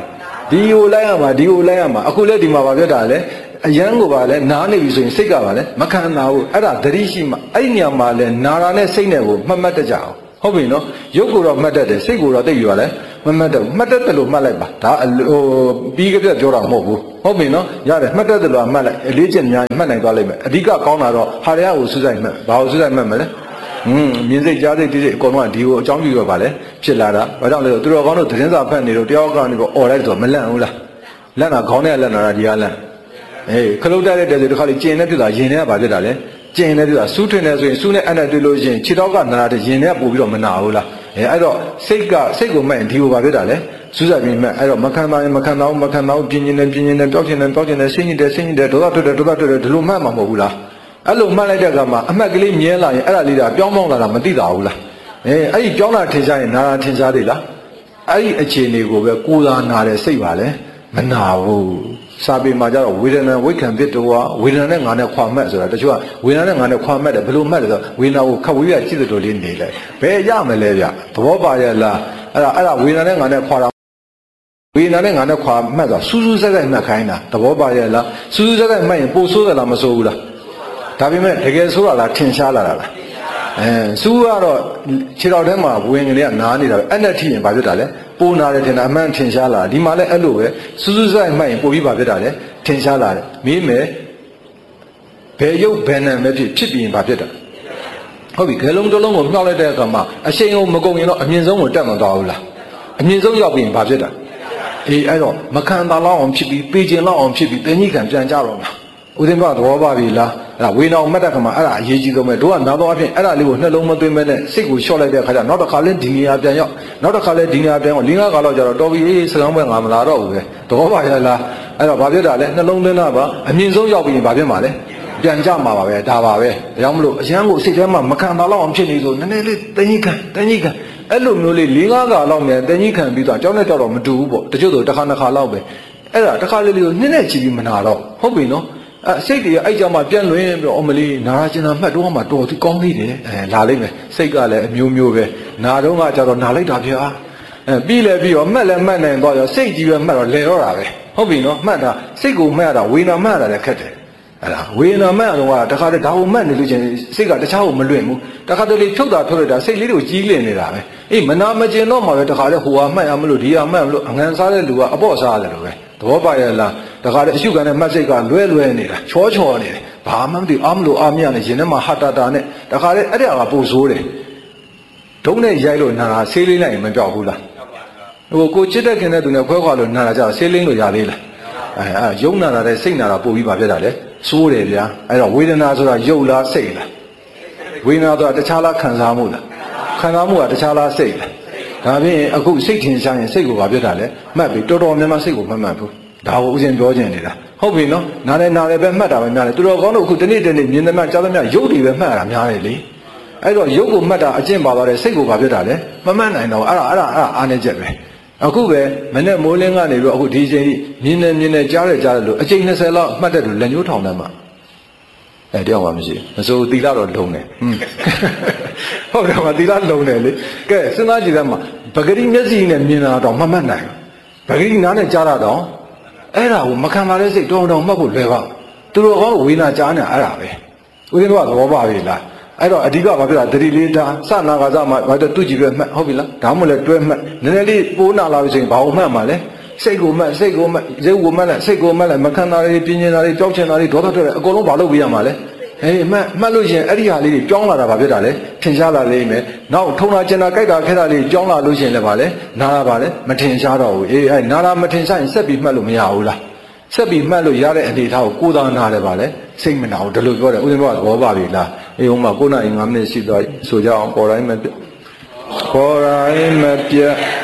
ဒီကိုလိုက်ရမှာဒီကိုလိုက်ရမှာအခုလည်းဒီမှာပါပြတာလေအရန်ကိုပါလဲနားနေပြီဆိုရင်စိတ်ကပါလဲမခံနာဘူးအဲ့ဒါသတိရှိမှအဲ့ဒီနေရာမှာလဲနာတာနဲ့စိတ်နဲ့ကိုမှတ်မှတ်တတ်ကြအောင်ဟုတ်ပြီနော်ရုပ်ကိုတော့မှတ်တတ်တယ်စိတ်ကိုတော့သိပြီပါလဲမမှတ်တတ်မှတ်တတ်တယ်လို့မှတ်လိုက်ပါဒါဟိုပြီးကြက်ပြောတာမဟုတ်ဘူးဟုတ်ပြီနော်ရတယ်မှတ်တတ်တယ်လို့မှတ်လိုက်အလေးချက်များမှတ်နိုင်သွားလိမ့်မယ်အဓိကကောင်းတာတော့ဟာရရကိုစူးစိုက်မှတ်ဘာကိုစူးစိုက်မှတ်မလဲอืมမြင်စိတ်ကြားစိတ်သိစိတ်အကုန်လုံးကဒီကိုအကြောင်းပြုရပါလေဖြစ်လာတာဘာကြောင့်လဲဆိုသူတော်ကောင်းတို့သတင်းစာဖတ်နေတော့တယောက်ကနေတော့អော်လိုက်ဆိုမလန့်ဘူးလားလန့်တာခေါင်းနဲ့လန့်တာဒီကလန့်အေးခလုတ်တက်တဲ့ဆိုတခါလေကျင်နေဖြစ်တာရင်ထဲကဘာဖြစ်တာလဲကျင်နေဖြစ်တာစူးထွင်နေဆိုရင်စူးနဲ့အနဲ့တွေ့လို့ရှိရင်ခြေတော့ကနာတာရင်ထဲကပို့ပြီးတော့မနာဘူးလားအဲအဲ့တော့စိတ်ကစိတ်ကိုမှတ်ရင်ဒီကိုဘာဖြစ်တာလဲစူးစိုက်ပြီးမှတ်အဲ့တော့မခံပါရင်မခံတော့မခံတော့ပြင်းပြင်းနဲ့ပြင်းပြင်းနဲ့ပျောက်ချင်တယ်ပျောက်ချင်တယ်ဆင်းညစ်တယ်ဆင်းညစ်တယ်ဒေါသထွက်တယ်ဒေါသထွက်တယ်ဒီလိုမှတ်မှာမဟုတ်ဘူးလားအဲ့လိုမှတ်လိုက်တဲ့အခါမှာအမှတ်ကလေးမြဲလာရင်အဲ့ဒါလေးကပြောင်းပေါင်းလာတာမသိတာဘူးလားအဲအဲ့ဒီပြောင်းလာထင်ရှားရင်နာတာထင်ရှားသေးလားအဲ့ဒီအခြေအနေကိုပဲကိုယ်သာနာတယ်စိတ်ပါလေမနာဘူးစာပေမှာကျတော့ဝေဒနာဝိခံဖြစ်တော်ဝေဒနာနဲ့ငါနဲ့ခွာမှတ်ဆိုတာတချို့ကဝေဒနာနဲ့ငါနဲ့ခွာမှတ်တယ်ဘယ်လိုမှတ်လဲဆိုတော့ဝေဒနာကိုခက်ဝေးရကြည့်တဲ့တော်လေးနေလိုက်ဘယ်ရမလဲဗျသဘောပါရဲ့လားအဲ့ဒါအဲ့ဒါဝေဒနာနဲ့ငါနဲ့ခွာတာဝေဒနာနဲ့ငါနဲ့ခွာမှတ်ဆိုတာစူးစူးဆက်ဆက်မှတ်ခိုင်းတာသဘောပါရဲ့လားစူးစူးဆက်ဆက်မှတ်ရင်ပိုဆိုးတယ်လားမဆိုးဘူးလားဒါပေမဲ့တကယ်ဆိုးတာလားထင်ရှားလာတာလားအဲစူးကတော့ခြေတော်ထဲမှာဝင်ကလေးကနားနေတာပဲအဲ့နဲ့ထိရင်ဘာဖြစ်တာလဲပိုနာတယ်ထင်တာအမှန်ထင်ရှားလာဒီမှာလည်းအဲ့လိုပဲစူးစူးစိုက်မှတ်ရင်ပိုပြီးဘာဖြစ်တာလဲထင်ရှားလာတယ်မင်းမယ်ဘယ်ရုပ်ဘယ်နာပဲဖြစ်ဖြစ်ပြီးရင်ဘာဖြစ်တာဟုတ်ပြီခဲလုံးတစ်လုံးကိုမြှောက်လိုက်တဲ့အခါမှာအရှိန်ကိုမကုန်ရင်တော့အမြင့်ဆုံးကိုတက်မသွားဘူးလားအမြင့်ဆုံးရောက်ပြီးရင်ဘာဖြစ်တာအေးအဲ့တော့မခံတာလောက်အောင်ဖြစ်ပြီးပေးခြင်းလောက်အောင်ဖြစ်ပြီးတင်းကြီးခံပြန်ကြတော့မှာဦးသိန်းကသဘောပါပြီလားအဲ့ဒါဝေနာအောင်မှတ်တဲ့ခါမှာအဲ့ဒါအရေးကြီးဆုံးပဲတို့ကနားတော့အဖြစ်အဲ့ဒါလေးကိုနှလုံးမသွင်းမဲနဲ့စိတ်ကိုလျှော့လိုက်တဲ့ခါကျနောက်တစ်ခါလဲဒီနေရာပြန်ရောက်နောက်တစ်ခါလဲဒီနေရာပြန်ရောက်၄၅ခါလောက်ကျတော့တော်ပြီအေးစကားပွဲငါမလာတော့ဘူးပဲသဘောပါရဲ့လားအဲ့တော့ဘာဖြစ်တာလဲနှလုံးသွင်းတာပါအမြင့်ဆုံးရောက်ပြီးရင်ဘာဖြစ်မှာလဲပြန်ကြမှာပါပဲဒါပါပဲဒါကြောင့်မလို့အရန်ကိုစိတ်ထဲမှာမခံတာလောက်အောင်ဖြစ်နေဆိုနည်းနည်းလေးတင်းကြီးခံတင်းကြီးခံအဲ့လိုမျိုးလေး၄၅ခါလောက်မြန်တင်းကြီးခံပြီးတော့အကြောင်းနဲ့ကြောက်တော့မတူဘူးပေါ့တချို့ဆိုတစ်ခါနှစ်ခါလောက်ပဲအဲ့ဒါတစ်ခါလေးလေးကိုနည်းနည်းချီပြီးမနာတော့ဟုတ်ပြီနော်အဲစိတ်တွေအဲ့ကြောင့်မှပြန့်လွင်ပြီးတော့အမလီနာကျင်တာမှတ်တော့မှတော်သူကောင်းသေးတယ်အဲလာလိမ့်မယ်စိတ်ကလည်းအမျိုးမျိုးပဲနာတော့ကကြတော့နာလိုက်တာဗျာအဲပြီးလဲပြီးတော့မှတ်လဲမှတ်နိုင်တော့ရောစိတ်ကြီးပဲမှတ်တော့လဲတော့တာပဲဟုတ်ပြီနော်မှတ်တာစိတ်ကိုမှတ်ရတာဝေနာမှတ်ရတာလည်းခက်တယ်အဲ့ဒါဝေနာမှတ်ရတော့ကတခါတည်းဒါကိုမှတ်နေလို့ချင်းစိတ်ကတခြားကိုမလွင့်ဘူးတခါတည်းလေးဖြုတ်တာဖြုတ်လိုက်တာစိတ်လေးတွေကိုကြီးလင်နေတာပဲအေးမနာမကျင်တော့မှပဲတခါတည်းဟိုဟာမှတ်ရမလို့ဒီဟာမှတ်မလို့အငန်စားတဲ့လူကအပေါ့စားတယ်လို့ပဲသဘောပါရဲ့လားတခါတည်းအရှုခံတဲ့မှတ်စိတ်ကလွဲလွဲနေတာချောချောနေတယ်ဘာမှမသိအားမလို့အားမရနဲ့ရင်ထဲမှာဟတာတာနဲ့တခါတည်းအဲ့ဒါကပိုဆိုးတယ်ဒုံးနဲ့ရိုက်လို့နာတာဆေးလေးလိုက်ရင်မပြောက်ဘူးလားဟိုကိုချစ်တဲ့ခင်တဲ့သူနဲ့ခွဲခွာလို့နာတာကြတော့ဆေးလင်းလို့ရသေးလားအဲအဲယုံနာတာတဲ့စိတ်နာတာပို့ပြီးပါပြတာလေစိုးတယ်ဗျာအဲ့တော့ဝေဒနာဆိုတာယုတ်လားစိတ်လားဝေဒနာဆိုတာတခြားလားခံစားမှုလားခံစားမှုကတခြားလားစိတ်လားဒါဖြင့်အခုစိတ်ထင်ရှားရင်စိတ်ကိုပါပြတာလေမှတ်ပြီးတော်တော်များများစိတ်ကိုမှတ်မှတ်ဘူးဒါကိုဥစဉ်ပြောခြင်းနေတာဟုတ်ပြီနော်နားလည်းနားလည်းပဲမှတ်တာပဲများတယ်သူတော်ကောင်းတို့အခုတနေ့တနေ့မြင်သမျှကြားသမျှရုပ်တွေပဲမှတ်ရတာများတယ်လေအဲ့တော့ရုပ်ကိုမှတ်တာအကျင့်ပါသွားတယ်စိတ်ကိုပါပြတာလေမမှတ်နိုင်တော့အဲ့ဒါအဲ့ဒါအဲ့ဒါအားနေချက်ပဲအခုပဲမနဲ့မိုးလင်းကနေပြီးအခုဒီအချိန်ကြီးမြင်နေမြင်နေကြားရကြားတယ်လို့အချိန်၂၀လောက်မှတ်တဲ့လူလက်ညှိုးထောင်တယ်မှာအဲတယောက်မှမရှိမစိုးသီလတော့လုံတယ်ဟွန်းဟုတ်တယ်မသီလလုံတယ်လေကဲစဉ်းစားကြည့်တယ်မှာပဂရိမျက်စိနဲ့မြင်တာတော့မမှတ်နိုင်ပဂရိနားနဲ့ကြားတာတော့အဲ့ဒါကိုမခံပါတဲ့စိတ်တောင်းတောင်းမှတ်ဖို့လွယ်ပါသူတို့ဟောဝေနာကြားနေအဲ့ဒါပဲဦးဇင်းတို့ကသဘောပါပြီလားအဲ့တော့အဓိကဘာဖြစ်တာတတိလေးတာစနာကစားမှာဘာတော့သူ့ကြည့်ပဲမှတ်ဟုတ်ပြီလားဒါမှမဟုတ်တွဲမှတ်နည်းနည်းလေးပိုးနာလာပြီဆိုရင်ဘာကိုမှတ်မှာလဲစိတ်ကိုမှတ်စိတ်ကိုမှတ်ရုပ်ကိုမှတ်လိုက်စိတ်ကိုမှတ်လိုက်မခံတာတွေပြင်းနေတာတွေကြောက်ချင်တာတွေဒေါသထွက်တယ်အကုန်လုံးဘာလုပ်ပြရမှာလဲဟေးမှတ်မှတ်လို့ရှင်အဲ့ဒီဟာလေးတွေကြောင်းလာတာဘာဖြစ်တာလဲထင်ရှားလာလိမ့်မယ်နောက်ထုံတာကျင်တာကြိုက်တာခဲတာလေးကြောင်းလာလို့ရှင်လည်းဘာလဲနာတာဘာလဲမထင်ရှားတော့ဘူးအေးအဲ့နာတာမထင်ရှားရင်ဆက်ပြီးမှတ်လို့မရဘူးလားဆက်ပြီးမှတ်လို့ရတဲ့အနေထားကိုကိုယ်သာနာတယ်ပါလေစိတ်မနာဘူးဒီလိုပြောတယ်ဦးဇင်းတို့ကသဘောပါပြီလားအေးဟိုမှာ9နာရီ5မိနစ်ရှိသွားဆိုကြအောင်ပေါ်တိုင်းမပြတ်ပေါ်တိုင်းမပြတ်